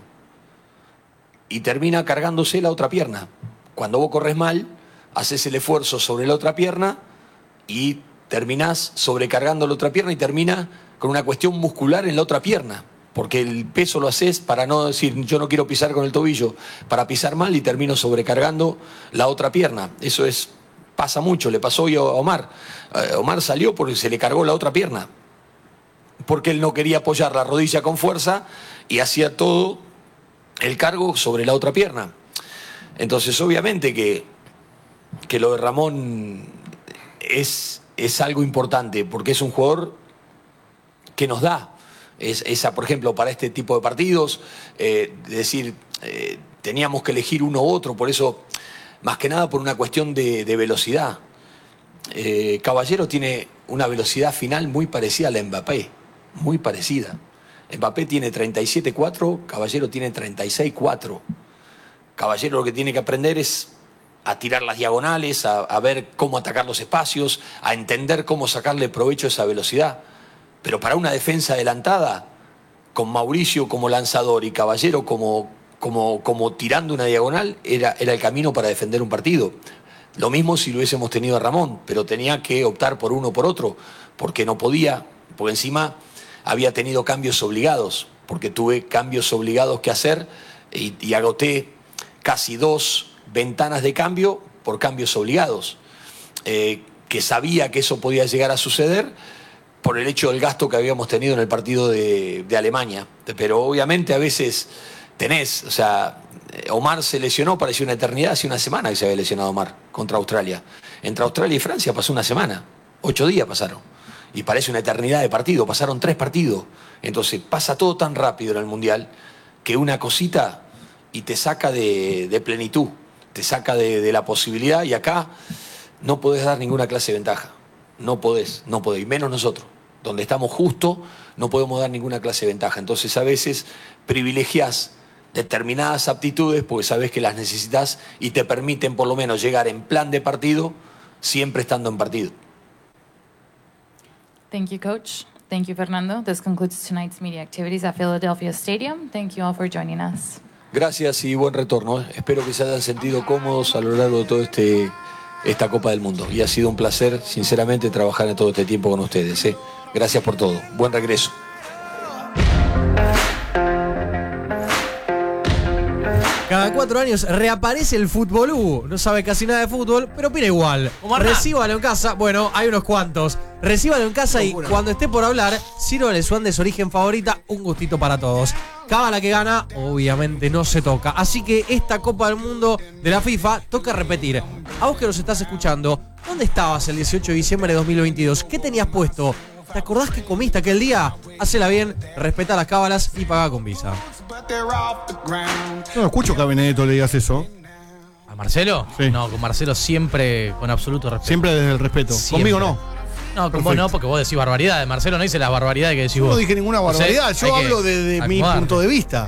y termina cargándose la otra pierna. Cuando vos corres mal, haces el esfuerzo sobre la otra pierna y terminás sobrecargando la otra pierna y termina con una cuestión muscular en la otra pierna. Porque el peso lo haces para no decir, yo no quiero pisar con el tobillo, para pisar mal y termino sobrecargando la otra pierna. Eso es, pasa mucho, le pasó hoy a Omar. Eh, Omar salió porque se le cargó la otra pierna, porque él no quería apoyar la rodilla con fuerza y hacía todo el cargo sobre la otra pierna. Entonces, obviamente que, que lo de Ramón es, es algo importante, porque es un jugador que nos da. Es, esa, por ejemplo, para este tipo de partidos, eh, decir, eh, teníamos que elegir uno u otro, por eso, más que nada por una cuestión de, de velocidad. Eh, Caballero tiene una velocidad final muy parecida a la de Mbappé, muy parecida. Mbappé tiene treinta y siete cuatro, Caballero tiene treinta y seis cuatro. Caballero lo que tiene que aprender es a tirar las diagonales, a, a ver cómo atacar los espacios, a entender cómo sacarle provecho a esa velocidad. Pero para una defensa adelantada, con Mauricio como lanzador y Caballero como, como, como tirando una diagonal, era, era el camino para defender un partido. Lo mismo si lo hubiésemos tenido a Ramón, pero tenía que optar por uno o por otro, porque no podía, porque encima había tenido cambios obligados, porque tuve cambios obligados que hacer y, y agoté casi dos ventanas de cambio por cambios obligados, eh, que sabía que eso podía llegar a suceder, por el hecho del gasto que habíamos tenido en el partido de, de Alemania. Pero obviamente a veces tenés, o sea, Omar se lesionó, parecía una eternidad, hace una semana que se había lesionado Omar contra Australia. Entre Australia y Francia pasó una semana, ocho días pasaron. Y parece una eternidad de partido, pasaron tres partidos. Entonces pasa todo tan rápido en el Mundial que una cosita y te saca de, de plenitud, te saca de, de la posibilidad, y acá no podés dar ninguna clase de ventaja. No podés, no podés, y menos nosotros. Donde estamos justo, no podemos dar ninguna clase de ventaja. Entonces a veces privilegiás determinadas aptitudes porque sabés que las necesitas y te permiten por lo menos llegar en plan de partido, siempre estando en partido. Thank you, Coach. Thank you, Fernando. This concludes tonight's media activities at Philadelphia Stadium. Thank you all for joining us. Gracias y buen retorno. ¿eh? Espero que se hayan sentido cómodos a lo largo de todo este esta Copa del Mundo. Y ha sido un placer, sinceramente, trabajar en todo este tiempo con ustedes. ¿eh? Gracias por todo. Buen regreso. Cada cuatro años reaparece el Fútbolú. No sabe casi nada de fútbol, pero opina igual. Recíbalo en casa. Bueno, hay unos cuantos. Recíbalo en casa y cuando esté por hablar, sírvale su Andes origen favorita. Un gustito para todos. Cábala que gana, obviamente no se toca. Así que esta Copa del Mundo de la FIFA toca repetir. A vos que nos estás escuchando, ¿dónde estabas el dieciocho de diciembre de dos mil veintidós? ¿Qué tenías puesto? ¿Te acordás que comiste aquel día? Hacela bien, respeta las cábalas y paga con Visa. No escucho que a Benedetto le digas eso. ¿A Marcelo? Sí. No, con Marcelo siempre con absoluto respeto. Siempre desde el respeto. Siempre. Conmigo no. No, con Perfecto. vos no, porque vos decís barbaridades. Marcelo no dice las barbaridades que decís Yo vos. no dije ninguna barbaridad. Entonces, Yo hay que hablo desde mi acomodarte. punto de vista.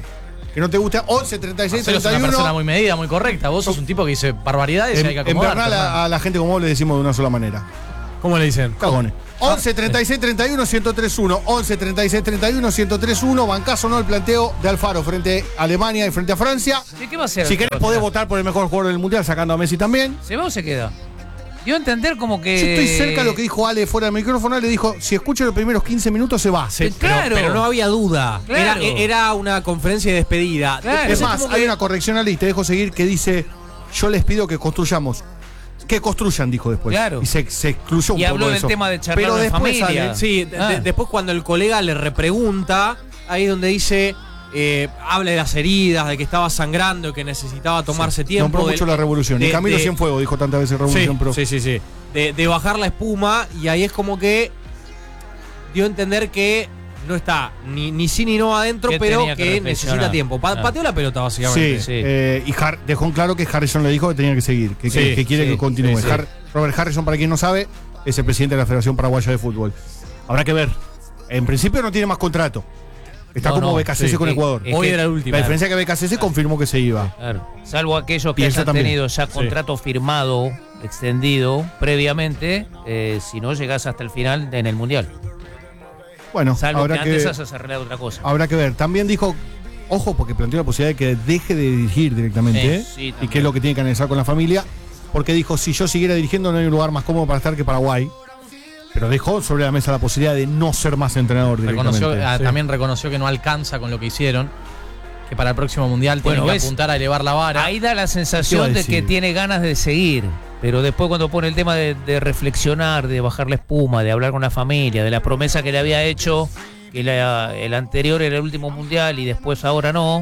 que no te gusta, once, treinta y seis, Marcelo treinta y uno. es una persona muy medida, muy correcta. Vos sos un tipo que dice barbaridades y hay que En, en acomodar. Bernal a, a la gente como vos le decimos de una sola manera. ¿Cómo le dicen? Cagones. once, treinta y seis, treinta y uno, ciento tres uno. once, treinta y seis, treinta y uno, ciento tres uno. Bancás o no el planteo de Alfaro frente a Alemania y frente a Francia. ¿Qué va a hacer? Si querés podés votar por el mejor jugador del Mundial sacando a Messi también. ¿Se va o se queda? Dio a entender como que... Yo estoy cerca de lo que dijo Ale fuera del micrófono. Le dijo, si escucho los primeros quince minutos se va. Sí, Claro. pero, pero no había duda. Claro. Era, era una conferencia de despedida. Claro. Es Después más, como hay que- una corrección al y te dejo seguir que dice, yo les pido que construyamos. Que construyan, dijo después. Claro. Y se, se excluyó un Y poco habló de del eso. tema de charlar Pero en después, familia. Ale, sí, de- Ah. de- después cuando el colega le repregunta, ahí es donde dice, eh, habla de las heridas, de que estaba sangrando, que necesitaba tomarse tiempo. Nombró del- mucho la revolución. de- y Camilo de- Cienfuegos dijo tantas veces revolución, sí, pero sí, sí, sí. De, de bajar la espuma, y ahí es como que dio a entender que no está ni, ni sí ni no adentro, Que pero tenía que, que reflexionar. necesita tiempo. Pa- Ah. Pateó la pelota, básicamente. sí, Sí. eh, y Har- dejó en claro que Harrison le dijo que tenía que seguir, que, que- Sí, que quiere sí, que continúe. sí, sí. Har- Robert Harrison, para quien no sabe, es el presidente de la Federación Paraguaya de Fútbol. Habrá que ver. En principio no tiene más contrato. Está No, como no, B K C S sí, con es- Ecuador. es Hoy que- era el último. La diferencia es que B K C S confirmó que se iba. Claro. Salvo aquellos que Y ella hayan también. tenido ya Sí. contrato firmado, extendido previamente, eh, si no llegás hasta el final en el Mundial. Bueno, Salvo que habrá antes que, hayas arreglado otra cosa. habrá que ver. También dijo, ojo, porque planteó la posibilidad de que deje de dirigir directamente, Sí, ¿eh? sí, y también. que es lo que tiene que analizar con la familia, porque dijo, si yo siguiera dirigiendo no hay un lugar más cómodo para estar que Paraguay. Pero dejó sobre la mesa la posibilidad de no ser más entrenador directamente. Reconoció, ah, Sí. También reconoció que no alcanza con lo que hicieron. Que para el próximo mundial Bueno, tienen que ves, apuntar a elevar la vara. Ahí da la ¿Qué va sensación a de decir? que tiene ganas de seguir. Pero después cuando pone el tema de, de reflexionar, de bajar la espuma, de hablar con la familia, de la promesa que le había hecho, que la- el anterior era el último mundial y después ahora no,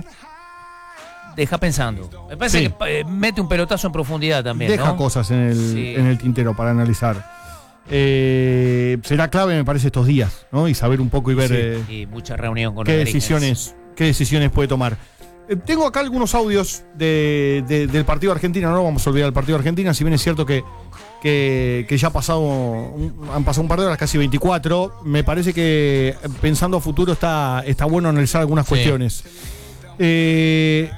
deja pensando. Me parece Sí. que eh, mete un pelotazo en profundidad también, Deja ¿no? cosas en el, Sí. en el tintero para analizar. Eh, será clave, me parece, estos días, ¿no? Y saber un poco y ver Sí, eh, y mucha reunión con qué Rodríguez. decisiones, qué decisiones puede tomar. Eh, tengo acá algunos audios de- de- del partido de Argentina, no vamos a olvidar el partido de Argentina, si bien es cierto que, que, que ya ha pasado un- han pasado un par de horas, casi veinticuatro, me parece que eh, pensando a futuro está, está bueno analizar algunas Sí. cuestiones. Eh,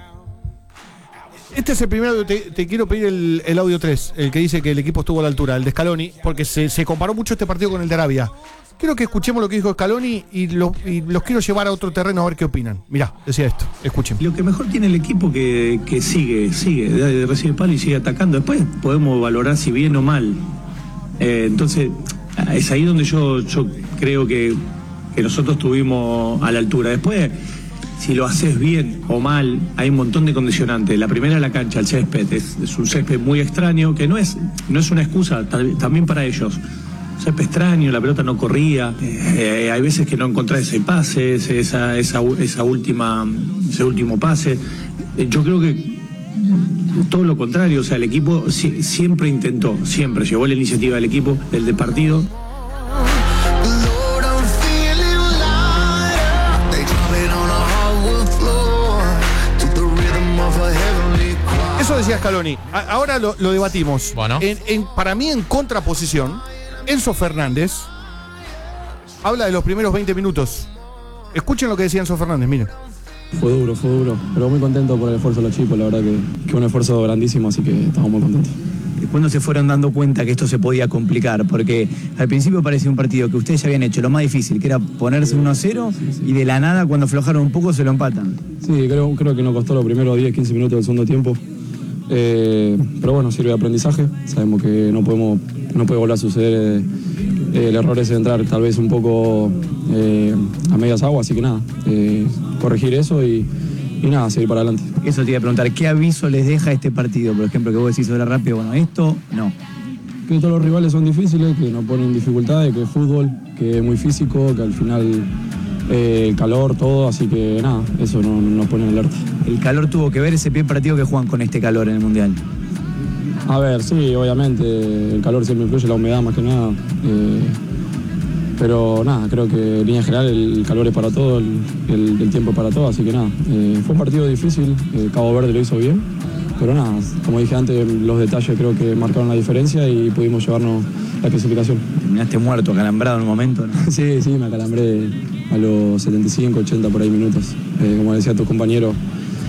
este es el primer audio, te, te quiero pedir el, el audio tres, el que dice que el equipo estuvo a la altura, el de Scaloni, porque se, se comparó mucho este partido con el de Arabia. Quiero que escuchemos lo que dijo Scaloni y, lo- y los quiero llevar a otro terreno a ver qué opinan. Mirá, decía esto, escuchen. Lo que mejor tiene el equipo que, que sigue, sigue, de- recibe palo y sigue atacando. Después podemos valorar si bien o mal. Eh, entonces, es ahí donde yo, yo creo que, que nosotros estuvimos a la altura. Después, si lo haces bien o mal, hay un montón de condicionantes. La primera, la cancha, el césped. Es, es un césped muy extraño, que no es, no es una excusa, tal- también para ellos. Césped extraño, la pelota no corría, eh, hay veces que no encontrás ese pase, ese- esa, esa, esa última, ese último pase. Eh, yo creo que todo lo contrario, o sea, el equipo si- siempre intentó, siempre llevó la iniciativa del equipo, del de partido. Eso decía Scaloni. A- ahora lo, lo debatimos. Bueno. En- en- para mí, en contraposición, Enzo Fernández habla de los primeros veinte minutos. Escuchen lo que decía Enzo Fernández, miren. Fue duro, fue duro, pero muy contento por el esfuerzo de los chicos, la verdad que, que un esfuerzo grandísimo, así que estamos muy contentos. ¿Cuándo se fueron dando cuenta que esto se podía complicar? Porque al principio parecía un partido que ustedes ya habían hecho lo más difícil, que era ponerse uno a cero, y de la nada, cuando aflojaron un poco, se lo empatan. Sí, creo, creo que nos costó los primeros diez, quince minutos del segundo tiempo, eh, pero bueno, sirve de aprendizaje, sabemos que no podemos, no puede volver a suceder eh, el error ese de entrar tal vez un poco eh, a medias aguas, así que nada, eh, corregir eso y, y nada, seguir para adelante. Eso te iba a preguntar, ¿qué aviso les deja este partido? Por ejemplo, que vos decís sobre rápido, bueno, esto no. Que todos los rivales son difíciles, que nos ponen dificultades, que es fútbol, que es muy físico, que al final eh, el calor, todo, así que nada, eso no, nos pone en alerta. ¿El calor tuvo que ver ese primer partido que juegan con este calor en el Mundial? A ver, sí, obviamente, el calor siempre influye, la humedad más que nada. eh, pero nada, creo que en línea general el calor es para todo, el, el- el tiempo es para todo, así que nada. eh, fue un partido difícil, eh, Cabo Verde lo hizo bien, pero nada, como dije antes, los detalles creo que marcaron la diferencia y pudimos llevarnos la clasificación. Terminaste muerto, acalambrado en un momento, ¿no? Sí, sí, me acalambré a los setenta y cinco, ochenta por ahí minutos. Eh, como decía tu compañero,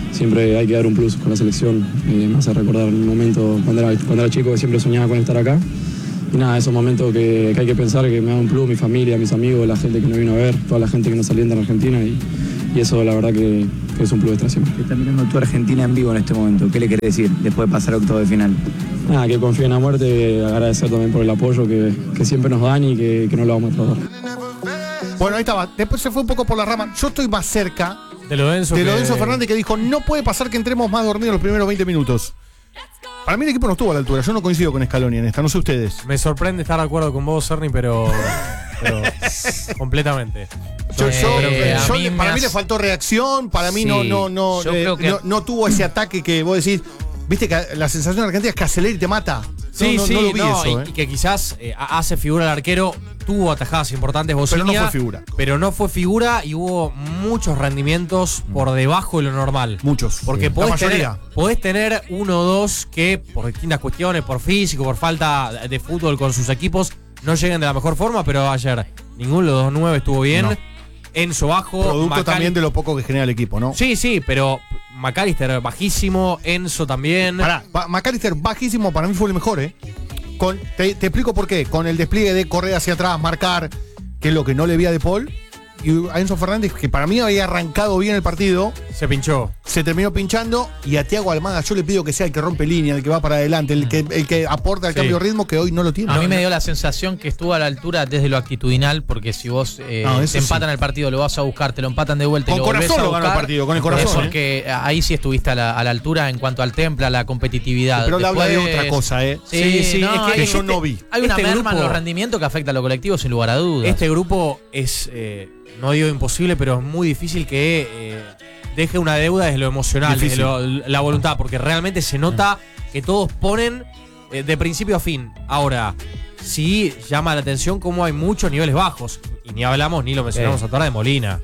siempre hay que dar un plus con la selección. Eh, me hace recordar un momento cuando era, cuando era chico que siempre soñaba con estar acá. Y nada, esos momentos que, que hay que pensar que me da un plus, mi familia, mis amigos, la gente que me vino a ver, toda la gente que nos alienta en Argentina y, y eso la verdad que, que es un plus extra siempre. Está mirando tu Argentina en vivo en este momento. ¿Qué le querés decir después de pasar a octavo de final? Nada, que confíen a muerte, agradecer también por el apoyo que, que siempre nos dan y que, que no lo vamos a tratar. Bueno, ahí estaba. Después se fue un poco por la rama. Yo estoy más cerca de lo de Enzo, de lo de que... Enzo Fernández, que dijo, no puede pasar que entremos más dormidos los primeros veinte minutos. Para mí el equipo no estuvo a la altura. Yo no coincido con Scaloni en esta, no sé ustedes. Me sorprende estar de acuerdo con vos, Cerny, pero, pero completamente. Yo, yo, Eh, yo- a mí para me mí le hace- faltó reacción, para mí Sí, no, no, no, yo eh, creo que- no, no tuvo ese ataque que vos decís. Viste que la sensación argentina es que acelera y te mata. Sí, no, no, sí, no lo vi no, eso, y, eh. y que quizás eh, hace figura el arquero, tuvo atajadas importantes Bocinia, Pero no fue figura. Pero no fue figura y hubo muchos rendimientos por debajo de lo normal. Muchos. Porque Sí. podés La tener, mayoría. podés tener uno o dos que por distintas cuestiones, por físico, por falta de fútbol con sus equipos, no lleguen de la mejor forma, pero ayer ninguno de los dos nueve estuvo bien. No. Enzo bajo. Producto Macal- también de lo poco que genera el equipo, ¿no? Sí, sí, pero McAllister bajísimo, Enzo también. Pará, Pa- McAllister bajísimo para mí fue el mejor, ¿eh? Con, te, te explico por qué. Con el despliegue de correr hacia atrás, marcar, que es lo que no le vi a De Paul. Y a Enzo Fernández, que para mí había arrancado bien el partido. Se pinchó. Se terminó pinchando. Y a Thiago Almada yo le pido que sea el que rompe línea, el que va para adelante, el que, el que aporta el Sí. cambio de ritmo, que hoy no lo tiene. A mí me dio la sensación que estuvo a la altura desde lo actitudinal, porque si vos eh, No, eso te empatan sí. el partido, lo vas a buscar, te lo empatan de vuelta y Con lo volvés corazón a lo ganó buscar, el partido, con el corazón, es porque ahí sí estuviste a la, a la altura en cuanto al temple, a la competitividad. Pero le habla de Después- otra cosa, ¿eh? Sí, Sí, sí, no, es que- hay- que yo no vi. Hay una Este merma en grupo- los rendimientos que afecta a lo colectivo sin lugar a dudas. Este grupo es, eh, no digo imposible, pero es muy difícil que eh, deje una deuda desde lo emocional, desde Difícil. lo- la voluntad, porque realmente se nota que todos ponen eh, de principio a fin. Ahora, sí llama la atención cómo hay muchos niveles bajos. Y ni hablamos, ni lo mencionamos Sí. ahora de Molina.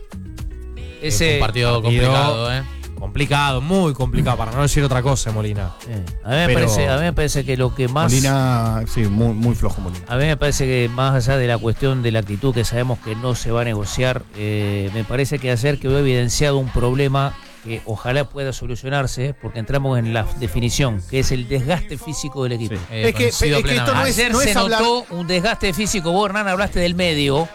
Ese Es un partido complicado, ¿eh? Complicado, muy complicado, para no decir otra cosa, Molina. A mí, me Pero- parece, a mí me parece que lo que más... Molina, sí, muy, muy flojo Molina. A mí me parece que más allá de la cuestión de la actitud que sabemos que no se va a negociar, eh, me parece que ayer quedó evidenciado un problema que ojalá pueda solucionarse, porque entramos en la definición, que es el desgaste físico del equipo. Eh, Es que- coincido es que esto no plenamente. es- Ayer no se es hablar- notó un desgaste físico. Vos, Hernán, hablaste del medio.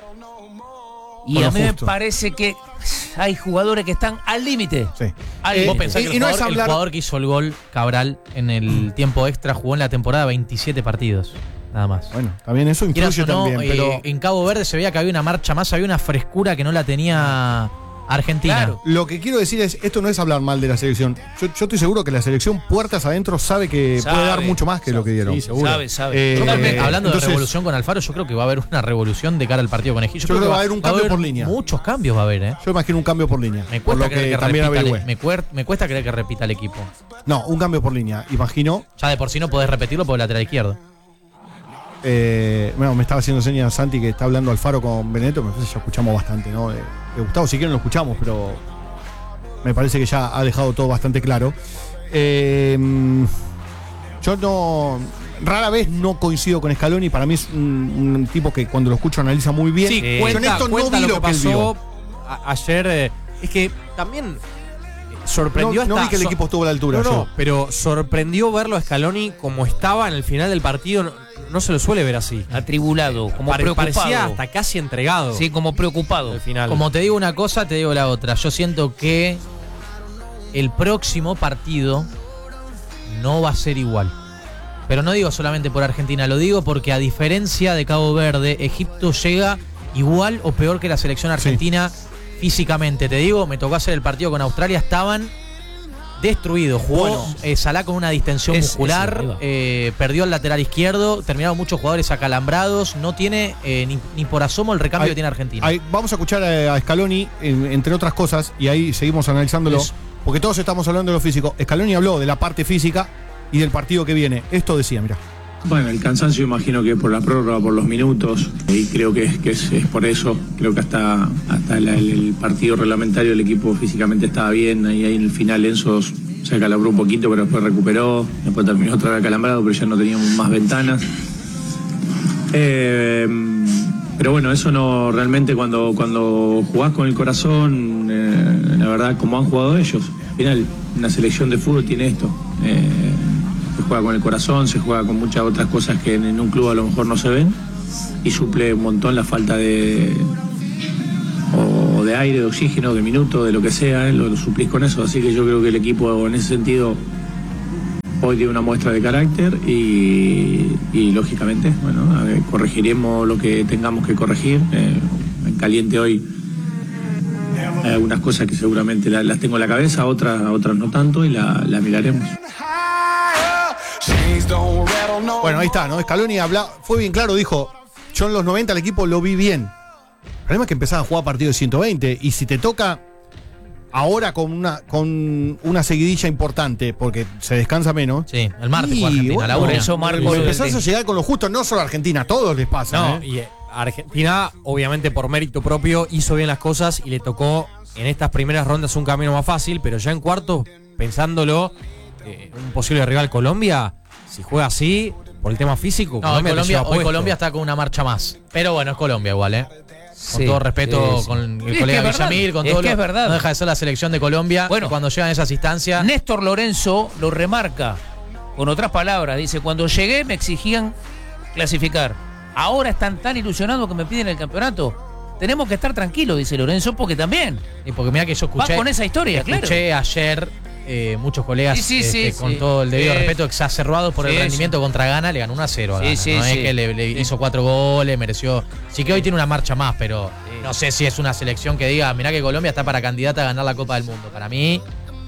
Y Con a lo mí justo. me parece que hay jugadores que están al límite. Sí. Al ¿Vos límite. pensás y- que el, y no es jugador, el hablar- jugador que hizo el gol, Cabral, en el tiempo extra, jugó en la temporada veintisiete partidos? Nada más. Bueno, también eso Quieras influye o no, también, eh, pero en Cabo Verde se veía que había una marcha más, había una frescura que no la tenía Argentina. Claro. lo que quiero decir es, esto no es hablar mal de la selección. Yo, yo estoy seguro que la selección puertas adentro sabe que Sabe. puede dar mucho más que lo que dieron. Sí, seguro. Sabe, sabe. Eh, Totalmente. Hablando entonces- de revolución con Alfaro, yo creo que va a haber una revolución de cara al partido con Egipto. Yo creo que va a haber un cambio por línea. Muchos cambios va a haber, ¿eh? Yo imagino un cambio por línea. Me por cuesta, lo creer que, que también repita el- averigüé. me, cuer- me cuesta creer que repita el equipo. No, un cambio por línea. Imagino. Ya de por sí no podés repetirlo por el lateral izquierdo. Eh, bueno, me estaba haciendo señas Santi que está hablando Alfaro con Benedetto. Me parece que ya escuchamos bastante, ¿no? De, de Gustavo, si quieren lo escuchamos, pero me parece que ya ha dejado todo bastante claro. Eh, yo no. Rara vez no coincido con Scaloni. Para mí es un, un tipo que cuando lo escucho analiza muy bien. Sí, Yo cuenta, en esto no cuenta vi lo lo que que él pasó vio. a- ayer. eh, es que también sorprendió No- no hasta- vi que el so- equipo estuvo a la altura, No, no, yo. pero sorprendió verlo a Scaloni como estaba en el final del partido. No, no se lo suele ver así. Atribulado, como Pare- preocupado. Parecía hasta casi entregado. Sí, como preocupado. Al final. Como te digo una cosa, te digo la otra. Yo siento que el próximo partido no va a ser igual. Pero no digo solamente por Argentina, lo digo porque a diferencia de Cabo Verde, Egipto llega igual o peor que la selección argentina físicamente. Te digo, me tocó hacer el partido con Australia, estaban destruidos. Jugó Bueno. eh, Salah con una distensión Es- muscular, eso, ahí va. eh, perdió el lateral izquierdo, terminaron muchos jugadores acalambrados. No tiene eh, ni, ni por asomo el recambio Ahí- que tiene Argentina. Ahí, vamos a escuchar a, a Scaloni, en- entre otras cosas, y ahí seguimos analizándolo, Eso. porque todos estamos hablando de lo físico. Scaloni habló de la parte física y del partido que viene. Esto decía, mira. Bueno, el cansancio imagino que por la prórroga, por los minutos, y creo que es, que es, es por eso. Creo que hasta, hasta el, el partido reglamentario el equipo físicamente estaba bien. Ahí, ahí en el final Enzo se acalabró un poquito, pero después recuperó. Después terminó otra vez acalambrado, pero ya no teníamos más ventanas. Eh, pero bueno, eso no realmente cuando, cuando jugás con el corazón, eh, la verdad, como han jugado ellos. Al final, una selección de fútbol tiene esto. Eh, se juega con el corazón, se juega con muchas otras cosas que en, en un club a lo mejor no se ven, y suple un montón la falta de o de aire, de oxígeno, de minuto, de lo que sea, eh, lo, lo suplís con eso. Así que yo creo que el equipo en ese sentido hoy dio una muestra de carácter y, y lógicamente, bueno, a ver, corregiremos lo que tengamos que corregir. Eh, en caliente hoy hay algunas cosas que seguramente la, las tengo en la cabeza, otras, otras no tanto, y la, la miraremos. Bueno, ahí está, ¿no? Scaloni habla, fue bien claro, dijo, yo en los noventa el equipo lo vi bien. El problema es que empezaba a jugar partidos de ciento veinte, y si te toca ahora con una con una seguidilla importante, porque se descansa menos. Sí, el martes y, fue Argentina, bueno, la una. eso Marco, empezás a llegar con lo justo, no solo a Argentina, a todos les pasa. No, ¿eh? y eh, Argentina, obviamente por mérito propio, hizo bien las cosas y le tocó en estas primeras rondas un camino más fácil, pero ya en cuarto, pensándolo, eh, un posible rival Colombia, si juega así, por el tema físico, No, Colombia, Colombia, te lleva hoy puesto. Colombia está con una marcha más. Pero bueno, es Colombia igual, ¿eh? Con Sí, todo respeto sí, sí. con el Es colega que es Villamil, verdad, con es todo que lo, es verdad. no deja de ser la selección de Colombia. Bueno, que cuando llegan a esas instancias. Néstor Lorenzo lo remarca con otras palabras. Dice, cuando llegué me exigían clasificar. Ahora están tan ilusionados que me piden el campeonato. Tenemos que estar tranquilos, dice Lorenzo, porque también. Y porque mira que yo escuché. Va con esa historia, claro. Escuché ayer eh, muchos colegas, Sí, sí, este, sí, con sí. todo el debido Sí. respeto, exacerbados por Sí, el rendimiento sí. contra Ghana, le ganó uno a cero a Sí, Ghana. sí, no sí. es que le, le Sí. hizo cuatro goles, mereció. Sí que hoy tiene una marcha más, pero no sé si es una selección que diga, mirá que Colombia está para candidata a ganar la Copa del Mundo. Para mí,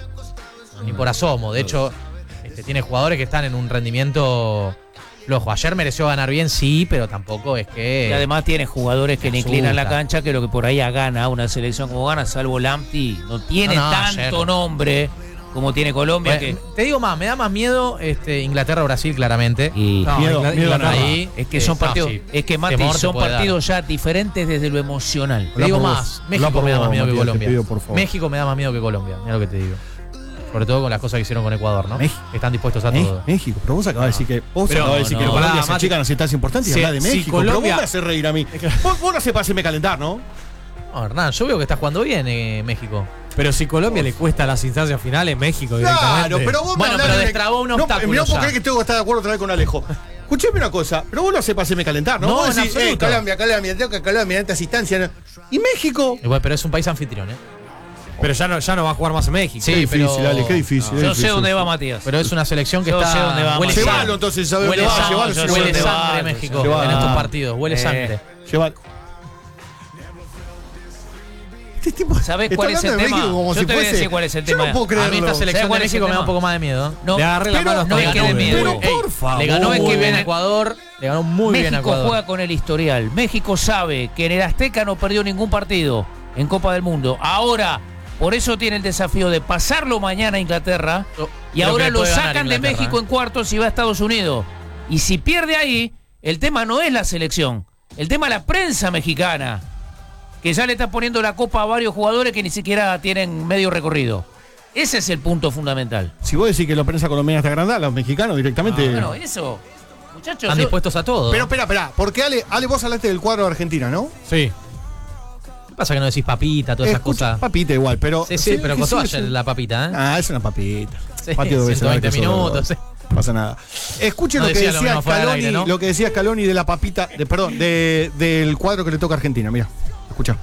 ni por asomo. De hecho, este, tiene jugadores que están en un rendimiento flojo. Ayer mereció ganar bien, sí, pero tampoco es que. Y además tiene jugadores que le asusta. inclinan la cancha, que lo que por ahí gana una selección como gana, salvo Lamptey, no tiene No, no, tanto ayer. nombre como tiene Colombia. Bueno, que te digo más, me da más miedo este, Inglaterra-Brasil, claramente. Y No, miedo, Ingl- miedo Inglaterra nada. ahí, es que eh, son no, partidos, sí. es que Mati, Temor te son puede dar. partidos ya diferentes desde lo emocional. Te digo Habla por más, vos. México Habla por me da vos, más miedo que Matías, te Colombia. pido, por favor. México me da más miedo que Colombia, mira lo que te digo. Sobre todo con las cosas que hicieron con Ecuador, ¿no? México. Están dispuestos a ¿Eh? todo. México, pero vos acabas de decir que vos Pero acabas de decir no, que no, Colombia pará, se Mati. achican las instancias importantes y Si- habla de si México. Colombia- Pero vos me haces reír a mí. Vos, vos no haces para hacerme calentar, ¿no? No, Hernán, yo veo que está jugando bien eh, México. Pero si Colombia le cuesta las instancias finales, México directamente. Claro, pero vos me Bueno, hablás pero de- destrabó un no, obstáculo No puedo ya. creer que tengo que estar de acuerdo otra vez con Alejo. Escuchame una cosa, pero vos lo haces para hacerme calentar, ¿no? No, vos en decís, eh, absoluto. Colombia, Colombia, tengo que Colombia en estas instancias. ¿Y México? Igual, pero es un país anfitrión, ¿eh? Pero ya no, ya no va a jugar más en México. Sí, Qué difícil, pero- Ale, qué difícil. Yo qué sé difícil. dónde va Matías. Pero es una selección que Yo está. sé dónde va, huele Matías. Llévalo sangre. entonces, ¿sabes Huele dónde va? sangre, Llévalo, yo sé huele dónde va, sangre yo sé México dónde va. en estos partidos. Huele Eh. sangre. Lleva- Este tipo ¿Sabés está cuál es el hablando de tema? México como Yo si te voy a fuese- decir cuál es el Yo tema. no puedo A creerlo. mí esta selección de cuál es el México me da tema? un poco más de miedo. No, Le agarré la pero mano hasta no le es que ganó de muy miedo. bien. Pero Ey, por favor. Le ganó No es muy que bien viene- a Ecuador. Le ganó muy bien a México Ecuador. juega con el historial. México sabe que en el Azteca no perdió ningún partido en Copa del Mundo. Ahora, por eso tiene el desafío de pasarlo mañana a Inglaterra. Y Creo ahora que le lo puede ganar sacan de Inglaterra, México ¿eh? en cuartos y va a Estados Unidos. Y si pierde ahí, el tema no es la selección. El tema es la prensa mexicana, que ya le está poniendo la copa a varios jugadores que ni siquiera tienen medio recorrido. Ese es el punto fundamental. Si vos decís que la prensa colombiana está agrandada, los mexicanos directamente. Bueno, eso, muchachos. Están yo- dispuestos a todo. Pero espera, espera, porque Ale, Ale, vos hablaste del cuadro de Argentina, ¿no? Sí. ¿Qué pasa que no decís papita, todas esas Escucha, cosas? papita igual, pero. Sí, sí, pero que costó sí, ayer sí. la papita, ¿eh? Ah, es una papita. Sí, Patio dos veces, ciento veinte que eso minutos, sí. No pasa nada. Escuchen No lo que decía lo decía mismo fuera del Scaloni, aire, ¿no? lo que decía Scaloni de la papita, de, perdón, de, del cuadro que le toca a Argentina. Mira, escucha.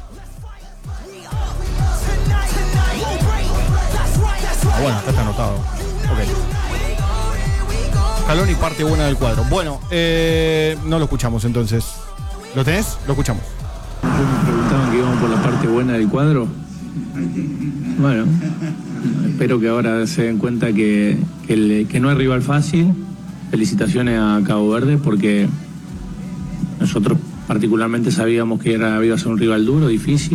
Ah, bueno, acá está anotado. Ok. Scaloni, parte buena del cuadro. Bueno, eh, no lo escuchamos entonces. ¿Lo tenés? Lo escuchamos. Me preguntaban que íbamos por la parte buena del cuadro. Bueno, espero que ahora se den cuenta que, que, el- que no es rival fácil. Felicitaciones a Cabo Verde porque nosotros particularmente sabíamos que era, iba a ser un rival duro, difícil.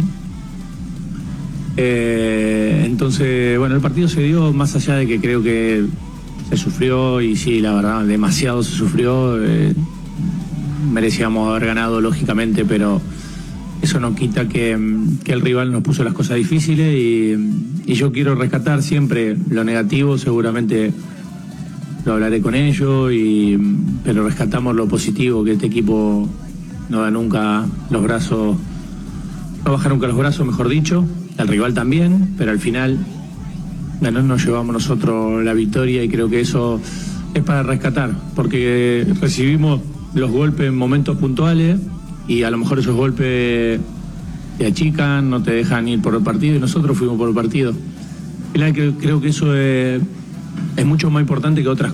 Eh, entonces, bueno, el partido se dio más allá de que creo que se sufrió y sí, la verdad, demasiado se sufrió. Eh, merecíamos haber ganado, lógicamente, pero eso no quita que, que el rival nos puso las cosas difíciles y, y yo quiero rescatar siempre lo negativo, seguramente lo hablaré con ellos, y, pero rescatamos lo positivo, que este equipo no da nunca los brazos, no baja nunca los brazos, mejor dicho, el rival también, pero al final Bueno, nos llevamos nosotros la victoria y creo que eso es para rescatar, porque recibimos los golpes en momentos puntuales y a lo mejor esos golpes te achican, no te dejan ir por el partido y nosotros fuimos por el partido. Creo que eso es, es mucho más importante que otras